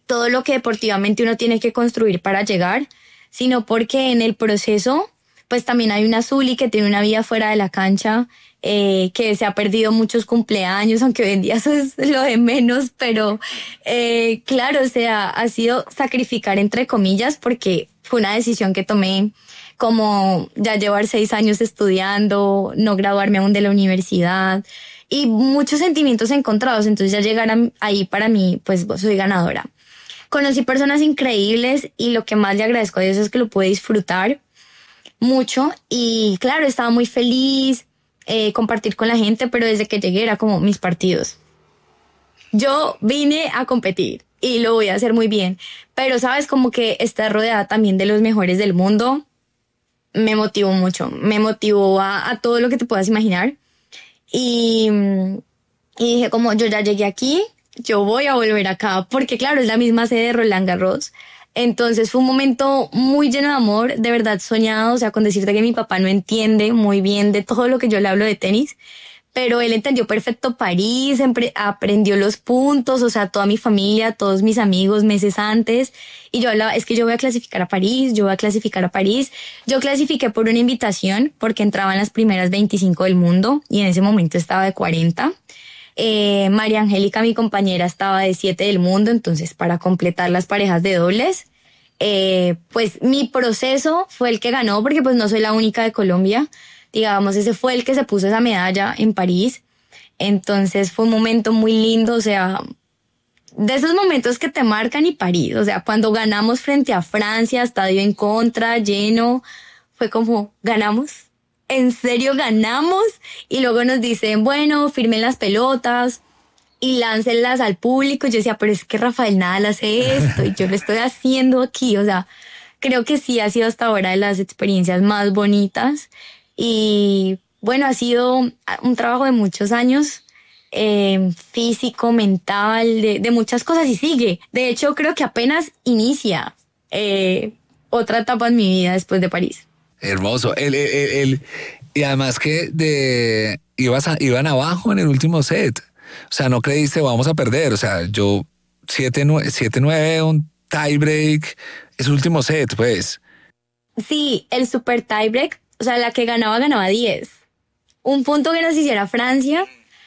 todo lo que deportivamente uno tiene que construir para llegar, sino porque en el proceso pues también hay una Zuli que tiene una vida fuera de la cancha, eh, que se ha perdido muchos cumpleaños, aunque hoy en día eso es lo de menos, pero eh, claro, o sea, ha sido sacrificar entre comillas porque fue una decisión que tomé, como ya llevar seis años estudiando, no graduarme aún de la universidad y muchos sentimientos encontrados. Entonces ya llegar a, ahí para mí, pues soy ganadora. Conocí personas increíbles y lo que más le agradezco a Dios es que lo pude disfrutar mucho y claro, estaba muy feliz, eh, compartir con la gente, pero desde que llegué era como mis partidos. Yo vine a competir y lo voy a hacer muy bien, pero sabes, como que estar rodeada también de los mejores del mundo me motivó mucho, me motivó a, a todo lo que te puedas imaginar y, y dije como yo ya llegué aquí, yo voy a volver acá, porque claro, es la misma sede de Roland Garros. Entonces fue un momento muy lleno de amor, de verdad soñado, o sea, con decirte que mi papá no entiende muy bien de todo lo que yo le hablo de tenis, pero él entendió perfecto París, aprendió los puntos, o sea, toda mi familia, todos mis amigos meses antes, y yo hablaba, es que yo voy a clasificar a París, yo voy a clasificar a París. Yo clasifiqué por una invitación, porque entraban las primeras veinticinco del mundo, y en ese momento estaba de cuarenta. Eh, María Angélica, mi compañera, estaba de siete del mundo, entonces para completar las parejas de dobles, eh, pues mi proceso fue el que ganó, porque pues no soy la única de Colombia, digamos, ese fue el que se puso esa medalla en París. Entonces fue un momento muy lindo, o sea, de esos momentos que te marcan. Y París, o sea, cuando ganamos frente a Francia, estadio en contra, lleno, fue como, ganamos. ¿En serio ganamos? Y luego nos dicen, bueno, firmen las pelotas y láncenlas al público. Y yo decía, pero es que Rafael Nadal hace esto y yo lo estoy haciendo aquí. O sea, creo que sí ha sido hasta ahora de las experiencias más bonitas. Y bueno, ha sido un trabajo de muchos años, eh, físico, mental, de, de muchas cosas, y sigue. De hecho, creo que apenas inicia eh, otra etapa en mi vida después de París.
Hermoso. El, el, el, el, y además que de ibas a, iban abajo en el último set. O sea, no creíste, vamos a perder. O sea, yo siete nueve, un tiebreak, es último set, pues.
Sí, el super tiebreak, o sea, la que ganaba, ganaba diez. Un punto que nos hiciera Francia.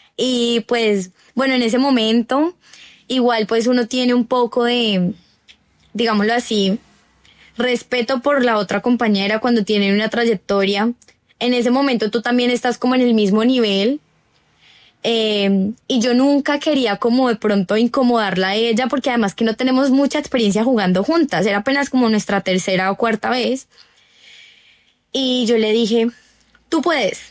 Y pues, bueno, en ese momento, igual pues uno tiene un poco de, digámoslo así, respeto por la otra compañera cuando tienen una trayectoria. En ese momento tú también estás como en el mismo nivel. Eh, y yo nunca quería como de pronto incomodarla a ella, porque además que no tenemos mucha experiencia jugando juntas. Era apenas como nuestra tercera o cuarta vez. Y yo le dije, tú puedes.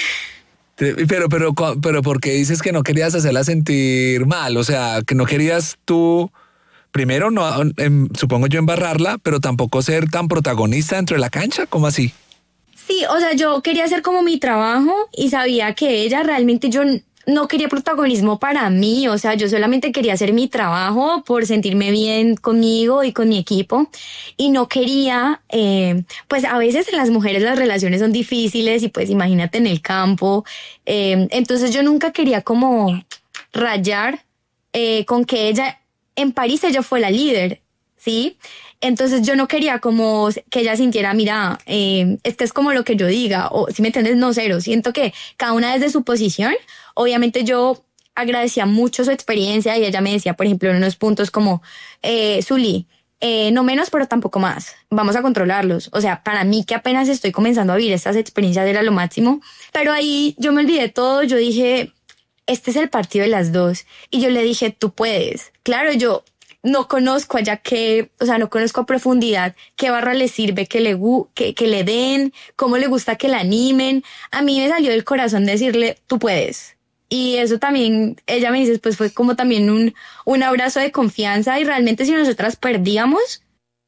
Pero, pero, pero, ¿por qué dices que no querías hacerla sentir mal? O sea, que no querías tú... Primero, no, eh, supongo yo embarrarla, pero tampoco ser tan protagonista dentro de la cancha, ¿cómo así?
Sí, o sea, yo quería hacer como mi trabajo y sabía que ella realmente, yo no quería protagonismo para mí, o sea, yo solamente quería hacer mi trabajo por sentirme bien conmigo y con mi equipo, y no quería, eh, pues a veces en las mujeres las relaciones son difíciles y pues imagínate en el campo, eh, entonces yo nunca quería como rayar eh, con que ella... En París ella fue la líder, ¿sí? Entonces yo no quería como que ella sintiera, mira, eh, este es como lo que yo diga, o si me entiendes, no, cero. Siento que cada una desde su posición. Obviamente yo agradecía mucho su experiencia y ella me decía, por ejemplo, en unos puntos como, eh, Zuli, eh, no menos, pero tampoco más. Vamos a controlarlos. O sea, para mí que apenas estoy comenzando a vivir estas experiencias era lo máximo. Pero ahí yo me olvidé todo, yo dije... Este es el partido de las dos. Y yo le dije, tú puedes. Claro, yo no conozco allá qué, o sea, no conozco a profundidad qué barra le sirve que le, que, que le den, cómo le gusta que la animen. A mí me salió del corazón decirle, tú puedes. Y eso también, ella me dice, pues fue como también un, un abrazo de confianza. Y realmente si nosotras perdíamos,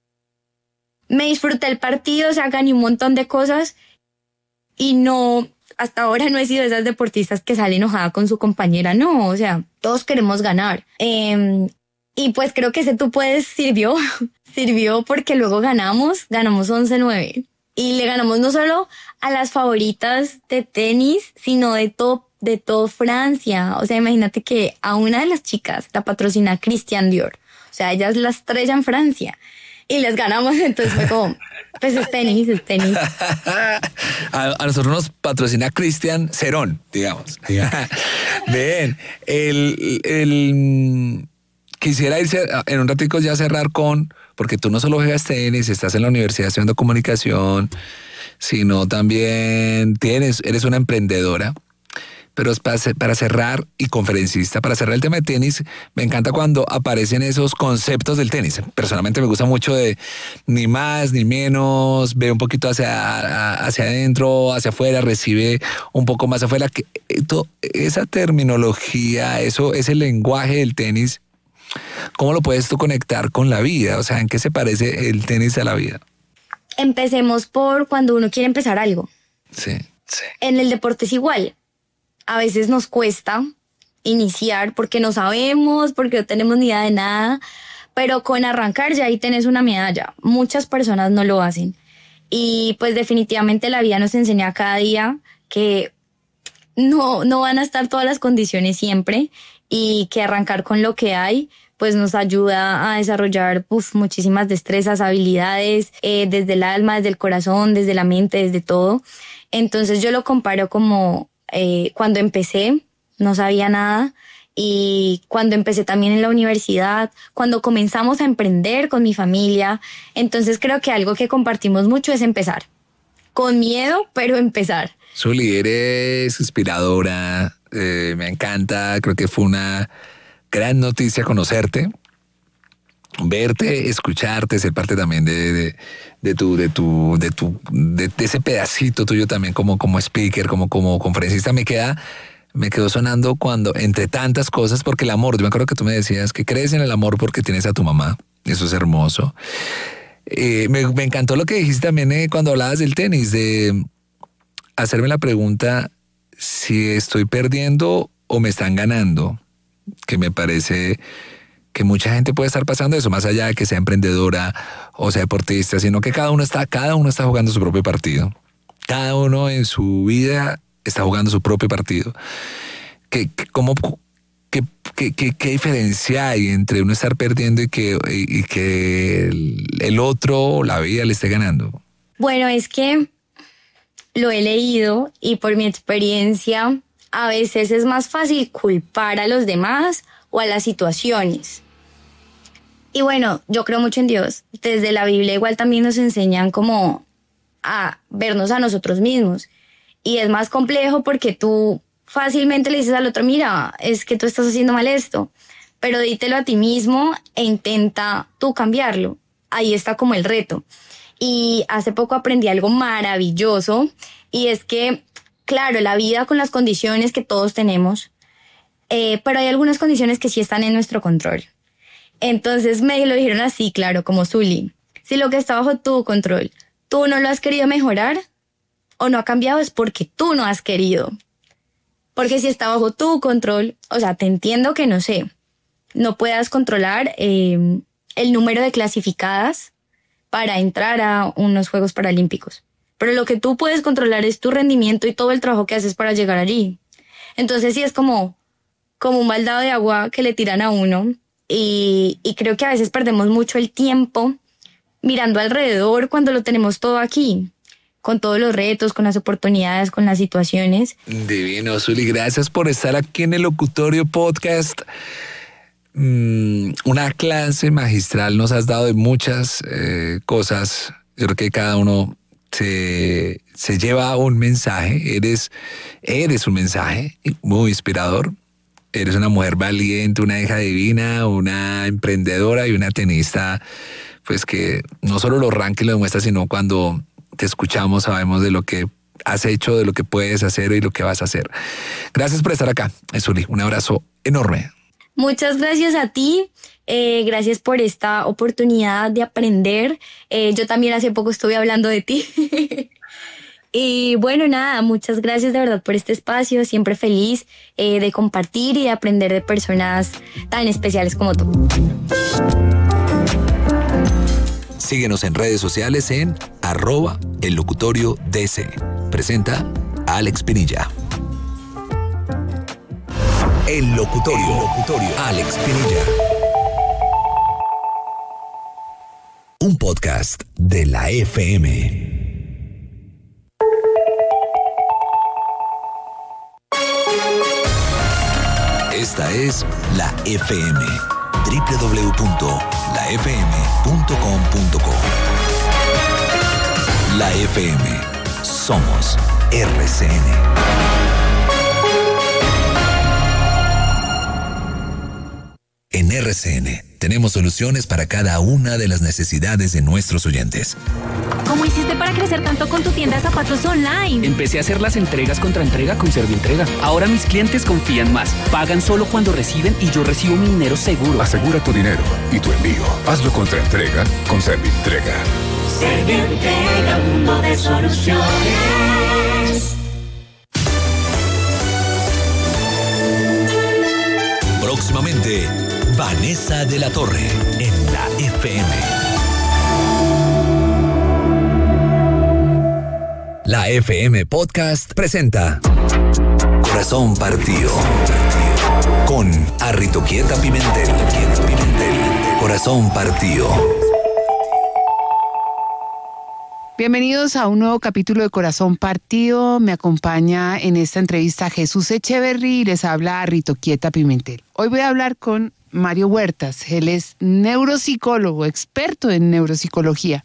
me disfruté el partido, o sea, gané un montón de cosas y no... Hasta ahora no he sido de esas deportistas que sale enojada con su compañera, no, o sea, todos queremos ganar. Eh, y pues creo que ese tú puedes sirvió, sirvió porque luego ganamos, ganamos once nueve. Y le ganamos no solo a las favoritas de tenis, sino de todo, de todo Francia. O sea, imagínate que a una de las chicas la patrocina Christian Dior. O sea, ella es la estrella en Francia. Y les ganamos, entonces fue como, pues es tenis, es tenis.
a, a nosotros nos patrocina Cristian Cerón, digamos. Bien, el, el, quisiera irse en un ratico ya a cerrar con, porque tú no solo juegas tenis, estás en la universidad estudiando comunicación, sino también tienes, eres una emprendedora. Pero para, para cerrar, y conferencista, para cerrar el tema de tenis, me encanta cuando aparecen esos conceptos del tenis. Personalmente me gusta mucho de ni más ni menos, ve un poquito hacia, hacia adentro, hacia afuera, recibe un poco más afuera. Que, esto, esa terminología, eso, ese lenguaje del tenis, ¿cómo lo puedes tú conectar con la vida? O sea, ¿en qué se parece el tenis a la vida?
Empecemos por cuando uno quiere empezar algo.
Sí, sí.
En el deporte es igual. A veces nos cuesta iniciar porque no sabemos, porque no tenemos ni idea de nada, pero con arrancar ya ahí tenés una medalla. Muchas personas no lo hacen. Y pues definitivamente la vida nos enseña cada día que no, no van a estar todas las condiciones siempre y que arrancar con lo que hay pues nos ayuda a desarrollar uf, muchísimas destrezas, habilidades, eh, desde el alma, desde el corazón, desde la mente, desde todo. Entonces yo lo comparo como eh, cuando empecé, no sabía nada, y cuando empecé también en la universidad, cuando comenzamos a emprender con mi familia. Entonces creo que algo que compartimos mucho es empezar. Con miedo, pero empezar.
Zuli, eres inspiradora, eh, me encanta, creo que fue una gran noticia conocerte, verte, escucharte, ser parte también de, de, de tu, de tu, de tu, de, de ese pedacito tuyo también como, como speaker, como, como conferencista. Me queda, me quedó sonando cuando, entre tantas cosas, porque el amor, yo me acuerdo que tú me decías que crees en el amor porque tienes a tu mamá, eso es hermoso. Eh, me, me encantó lo que dijiste también eh, cuando hablabas del tenis, de hacerme la pregunta si estoy perdiendo o me están ganando, que me parece que mucha gente puede estar pasando eso, más allá de que sea emprendedora o sea deportista, sino que cada uno está, cada uno está jugando su propio partido. Cada uno en su vida está jugando su propio partido. ¿Qué, cómo, qué, qué, qué, qué diferencia hay entre uno estar perdiendo y que, y, y que el, el otro, la vida, le esté ganando?
Bueno, es que lo he leído y por mi experiencia, a veces es más fácil culpar a los demás o a las situaciones. Y bueno, yo creo mucho en Dios. Desde la Biblia igual también nos enseñan como a vernos a nosotros mismos. Y es más complejo porque tú fácilmente le dices al otro, mira, es que tú estás haciendo mal esto. Pero dítelo a ti mismo e intenta tú cambiarlo. Ahí está como el reto. Y hace poco aprendí algo maravilloso, y es que, claro, la vida con las condiciones que todos tenemos, eh, pero hay algunas condiciones que sí están en nuestro control. Entonces me lo dijeron así, claro, como Zuli, si lo que está bajo tu control, tú no lo has querido mejorar o no ha cambiado, es porque tú no has querido. Porque si está bajo tu control, o sea, te entiendo que no sé, no puedas controlar eh, el número de clasificadas para entrar a unos Juegos Paralímpicos. Pero lo que tú puedes controlar es tu rendimiento y todo el trabajo que haces para llegar allí. Entonces sí es como, como un baldado de agua que le tiran a uno. Y, y creo que a veces perdemos mucho el tiempo mirando alrededor cuando lo tenemos todo aquí. Con todos los retos, con las oportunidades, con las situaciones.
Divino, Zuli. Gracias por estar aquí en el Locutorio Podcast. Mm, una clase magistral nos has dado de muchas eh, cosas. Yo creo que cada uno se, se lleva un mensaje. Eres, eres un mensaje muy inspirador. Eres una mujer valiente, una hija divina, una emprendedora y una tenista, pues que no solo los rankings lo demuestran, sino cuando te escuchamos sabemos de lo que has hecho, de lo que puedes hacer y lo que vas a hacer. Gracias por estar acá, Zuli. Un abrazo enorme.
Muchas gracias a ti, eh, gracias por esta oportunidad de aprender. Eh, yo también hace poco estuve hablando de ti. Y bueno, nada, muchas gracias de verdad por este espacio, siempre feliz eh, de compartir y de aprender de personas tan especiales como tú.
Síguenos en redes sociales en arroba el locutorio D C. Presenta Alex Pinilla. El Locutorio. El Locutorio. Alex Pinilla. un podcast de la F M. Esta es la F M, doble u doble u doble u punto la f m punto com punto co. La F M, somos R C N. En R C N tenemos soluciones para cada una de las necesidades de nuestros oyentes.
¿Cómo hiciste para crecer tanto con tu tienda de zapatos online?
Empecé a hacer las entregas contra entrega con Servientrega. Ahora mis clientes confían más. Pagan solo cuando reciben y yo recibo mi dinero seguro.
Asegura tu dinero y tu envío. Hazlo contra entrega con Servientrega.
Servientrega, mundo de soluciones.
Próximamente, Vanessa de la Torre en la F M. La F M Podcast presenta Corazón Partido con Arritoquieta Pimentel. Corazón Partido.
Bienvenidos a un nuevo capítulo de Corazón Partido. Me acompaña en esta entrevista Jesús Echeverry y les habla Arritoquieta Pimentel. Hoy voy a hablar con Mario Huertas. Él es neuropsicólogo, experto en neuropsicología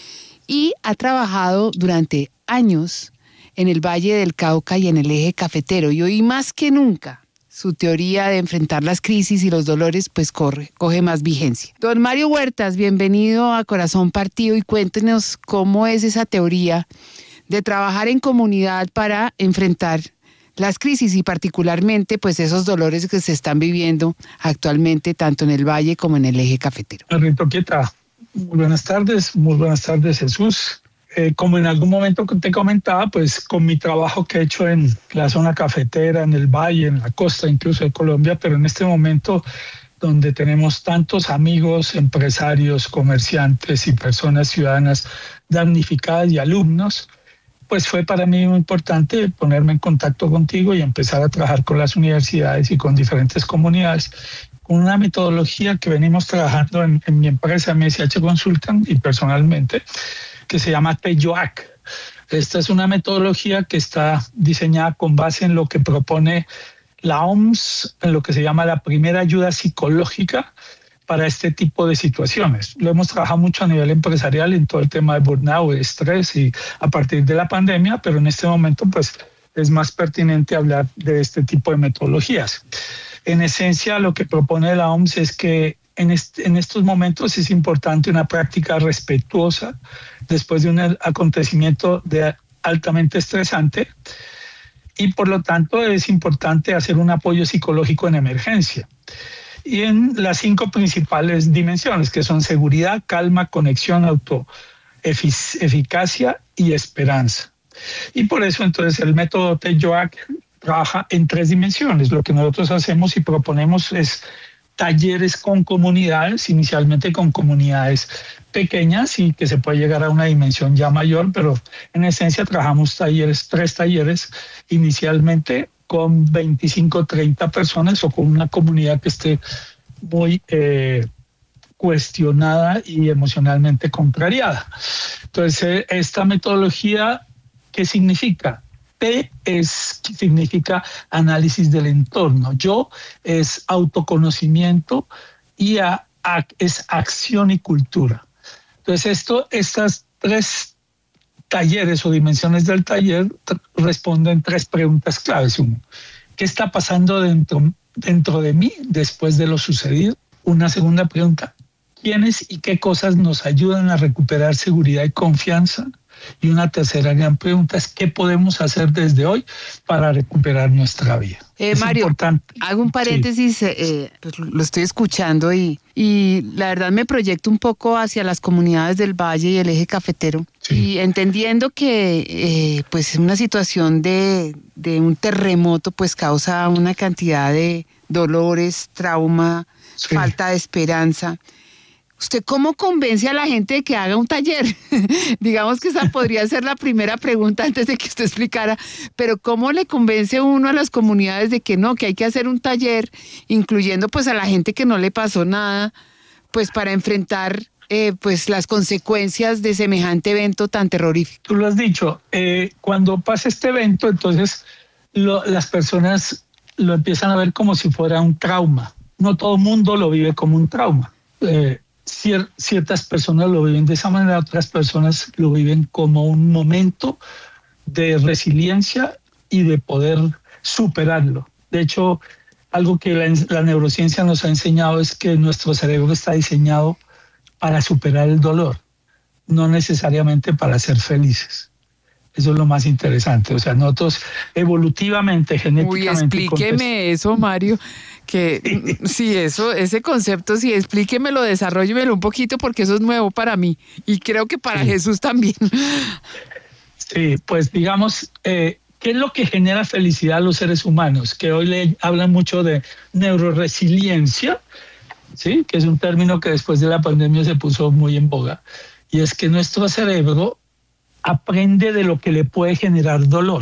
y ha trabajado durante años en el Valle del Cauca y en el Eje Cafetero. Y hoy más que nunca su teoría de enfrentar las crisis y los dolores pues corre, coge más vigencia. Don Mario Huertas, bienvenido a Corazón Partido y cuéntenos cómo es esa teoría de trabajar en comunidad para enfrentar las crisis y particularmente pues esos dolores que se están viviendo actualmente tanto en el Valle como en el Eje Cafetero.
Arritoquieta, muy buenas tardes, muy buenas tardes Jesús. Eh, como en algún momento te comentaba, pues con mi trabajo que he hecho en la zona cafetera, en el valle, en la costa incluso de Colombia, pero en este momento donde tenemos tantos amigos, empresarios, comerciantes y personas ciudadanas damnificadas y alumnos, pues fue para mí muy importante ponerme en contacto contigo y empezar a trabajar con las universidades y con diferentes comunidades, con una metodología que venimos trabajando en, en mi empresa M S H Consultant y personalmente, que se llama T Y O A C. Esta es una metodología que está diseñada con base en lo que propone la O M S, en lo que se llama la primera ayuda psicológica para este tipo de situaciones. Lo hemos trabajado mucho a nivel empresarial en todo el tema de burnout, de estrés y a partir de la pandemia, pero en este momento pues es más pertinente hablar de este tipo de metodologías. En esencia, lo que propone la O M S es que En, est- en estos momentos es importante una práctica respetuosa después de un acontecimiento de altamente estresante y por lo tanto es importante hacer un apoyo psicológico en emergencia. Y en las cinco principales dimensiones que son seguridad, calma, conexión, autoeficacia y esperanza. Y por eso entonces el método T Y O A C trabaja en tres dimensiones. Lo que nosotros hacemos y proponemos es talleres con comunidades, inicialmente con comunidades pequeñas y que se puede llegar a una dimensión ya mayor, pero en esencia trabajamos talleres, tres talleres inicialmente con veinticinco, treinta personas o con una comunidad que esté muy eh, cuestionada y emocionalmente contrariada. Entonces, esta metodología, ¿qué significa? T es, significa análisis del entorno. Yo es autoconocimiento y A, A es acción y cultura. Entonces, esto, estas tres talleres o dimensiones del taller t- responden tres preguntas claves. Uno, ¿qué está pasando dentro, dentro de mí después de lo sucedido? Una segunda pregunta, ¿quiénes y qué cosas nos ayudan a recuperar seguridad y confianza? Y una tercera gran pregunta es ¿qué podemos hacer desde hoy para recuperar nuestra vida?
Eh,
es
Mario,
importante.
hago un paréntesis, sí. eh, pues lo estoy escuchando y, y la verdad me proyecto un poco hacia las comunidades del Valle y el Eje Cafetero. Sí. Y entendiendo que eh, pues una situación de, de un terremoto pues causa una cantidad de dolores, trauma, sí. falta de esperanza. ¿Usted cómo convence a la gente de que haga un taller? Digamos que esa podría ser la primera pregunta antes de que usted explicara, pero ¿cómo le convence uno a las comunidades de que no, que hay que hacer un taller, incluyendo pues a la gente que no le pasó nada, pues para enfrentar eh, pues las consecuencias de semejante evento tan terrorífico?
Tú lo has dicho, eh, cuando pasa este evento, entonces lo, las personas lo empiezan a ver como si fuera un trauma. No todo el mundo lo vive como un trauma. Eh, cier, ciertas personas lo viven de esa manera, otras personas lo viven como un momento de resiliencia y de poder superarlo. De hecho, algo que la, la neurociencia nos ha enseñado es que nuestro cerebro está diseñado para superar el dolor, no necesariamente para ser felices. Eso es lo más interesante. O sea, nosotros evolutivamente, genéticamente...
Uy, explíqueme eso, Mario, que sí, eso, ese concepto, sí, explíquemelo, desarróllemelo un poquito, porque eso es nuevo para mí y creo que para sí. Jesús también.
Sí, pues digamos, eh, ¿qué es lo que genera felicidad a los seres humanos? Que hoy le hablan mucho de neuroresiliencia, ¿sí? Que es un término que después de la pandemia se puso muy en boga. Y es que nuestro cerebro aprende de lo que le puede generar dolor.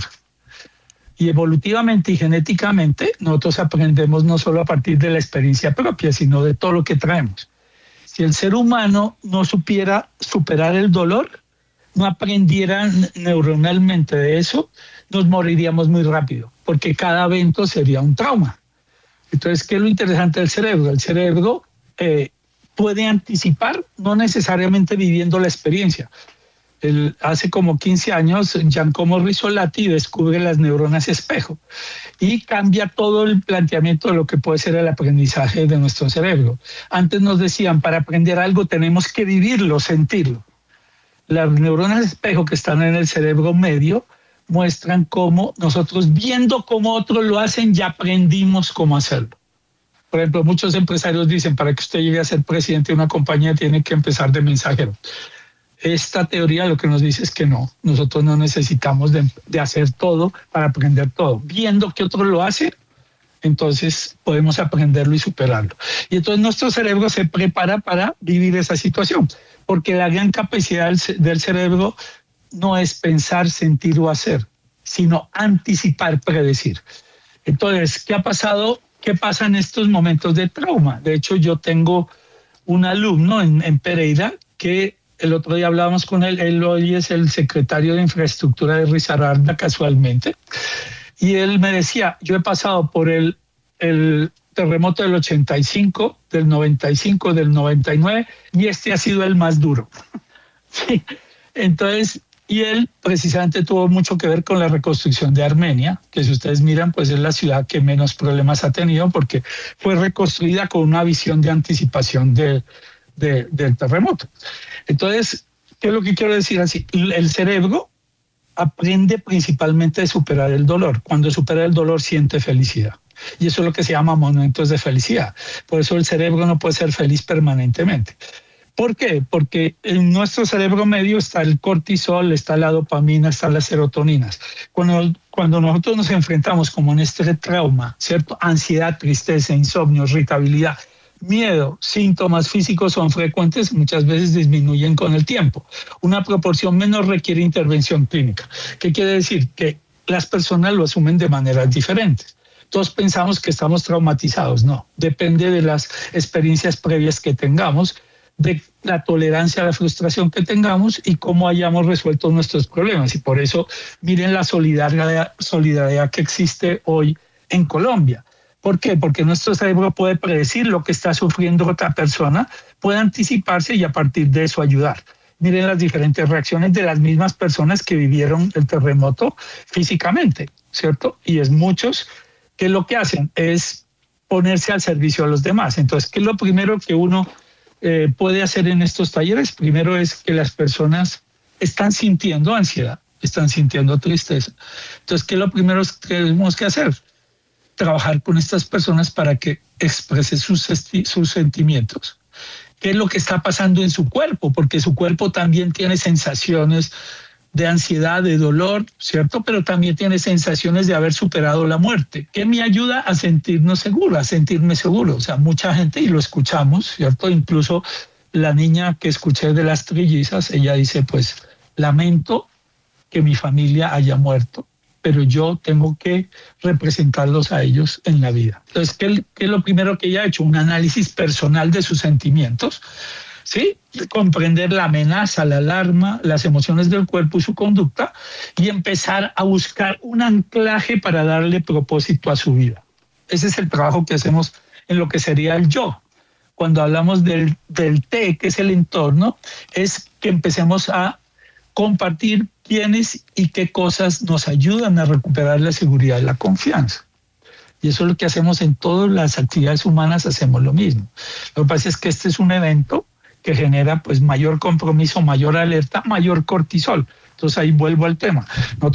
Y evolutivamente y genéticamente nosotros aprendemos no solo a partir de la experiencia propia, sino de todo lo que traemos. Si el ser humano no supiera superar el dolor, no aprendiera neuronalmente de eso, nos moriríamos muy rápido, porque cada evento sería un trauma. Entonces, ¿qué es lo interesante del cerebro? El cerebro eh, puede anticipar, no necesariamente viviendo la experiencia. El, hace como quince años, Giacomo Rizzolatti descubre las neuronas espejo y cambia todo el planteamiento de lo que puede ser el aprendizaje de nuestro cerebro. Antes nos decían, para aprender algo tenemos que vivirlo, sentirlo. Las neuronas espejo que están en el cerebro medio muestran cómo nosotros, viendo cómo otros lo hacen, ya aprendimos cómo hacerlo. Por ejemplo, muchos empresarios dicen, para que usted llegue a ser presidente de una compañía tiene que empezar de mensajero. Esta teoría lo que nos dice es que no, nosotros no necesitamos de, de hacer todo para aprender todo. Viendo que otros lo hacen, entonces podemos aprenderlo y superarlo. Y entonces nuestro cerebro se prepara para vivir esa situación, porque la gran capacidad del, del cerebro no es pensar, sentir o hacer, sino anticipar, predecir. Entonces, ¿qué ha pasado? ¿Qué pasa en estos momentos de trauma? De hecho, yo tengo un alumno en, en Pereira que el otro día hablábamos con él, él hoy es el secretario de infraestructura de Risaralda casualmente, y él me decía, yo he pasado por el, el terremoto del ochenta y cinco, del noventa y cinco, del noventa y nueve, y este ha sido el más duro. Sí. Entonces, y él precisamente tuvo mucho que ver con la reconstrucción de Armenia, que si ustedes miran, pues es la ciudad que menos problemas ha tenido porque fue reconstruida con una visión de anticipación de, de, del terremoto. Entonces, ¿qué es lo que quiero decir así? El cerebro aprende principalmente de superar el dolor. Cuando supera el dolor, siente felicidad. Y eso es lo que se llama momentos de felicidad. Por eso el cerebro no puede ser feliz permanentemente. ¿Por qué? Porque en nuestro cerebro medio está el cortisol, está la dopamina, están las serotoninas. Cuando, cuando nosotros nos enfrentamos como en este trauma, ¿cierto? Ansiedad, tristeza, insomnio, irritabilidad, miedo, síntomas físicos son frecuentes, muchas veces disminuyen con el tiempo. Una proporción menor requiere intervención clínica. ¿Qué quiere decir? Que las personas lo asumen de maneras diferentes. Todos pensamos que estamos traumatizados. No, depende de las experiencias previas que tengamos, de la tolerancia a la frustración que tengamos y cómo hayamos resuelto nuestros problemas. Y por eso miren la solidaridad, solidaridad que existe hoy en Colombia. ¿Por qué? Porque nuestro cerebro puede predecir lo que está sufriendo otra persona, puede anticiparse y a partir de eso ayudar. Miren las diferentes reacciones de las mismas personas que vivieron el terremoto físicamente, ¿cierto? Y es muchos que lo que hacen es ponerse al servicio de los demás. Entonces, ¿qué es lo primero que uno eh, puede hacer en estos talleres? Primero es que las personas están sintiendo ansiedad, están sintiendo tristeza. Entonces, ¿qué es lo primero que tenemos que hacer? Trabajar con estas personas para que expresen sus, sus sentimientos. ¿Qué es lo que está pasando en su cuerpo? Porque su cuerpo también tiene sensaciones de ansiedad, de dolor, ¿cierto? Pero también tiene sensaciones de haber superado la muerte. ¿Qué me ayuda a sentirnos seguros, a sentirme seguro? O sea, mucha gente, y lo escuchamos, ¿cierto? Incluso la niña que escuché de las trillizas, ella dice, pues, lamento que mi familia haya muerto, pero yo tengo que representarlos a ellos en la vida. Entonces, ¿qué, qué es lo primero que ella ha hecho? Un análisis personal de sus sentimientos. ¿sí? Comprender la amenaza, la alarma, las emociones del cuerpo y su conducta, y empezar a buscar un anclaje para darle propósito a su vida. Ese es el trabajo que hacemos en lo que sería el yo. Cuando hablamos del, del T, que es el entorno, es que empecemos a compartir quiénes y qué cosas nos ayudan a recuperar la seguridad y la confianza. Y eso es lo que hacemos en todas las actividades humanas, hacemos lo mismo. Lo que pasa es que este es un evento que genera pues mayor compromiso, mayor alerta, mayor cortisol. Entonces ahí vuelvo al tema. Nosotros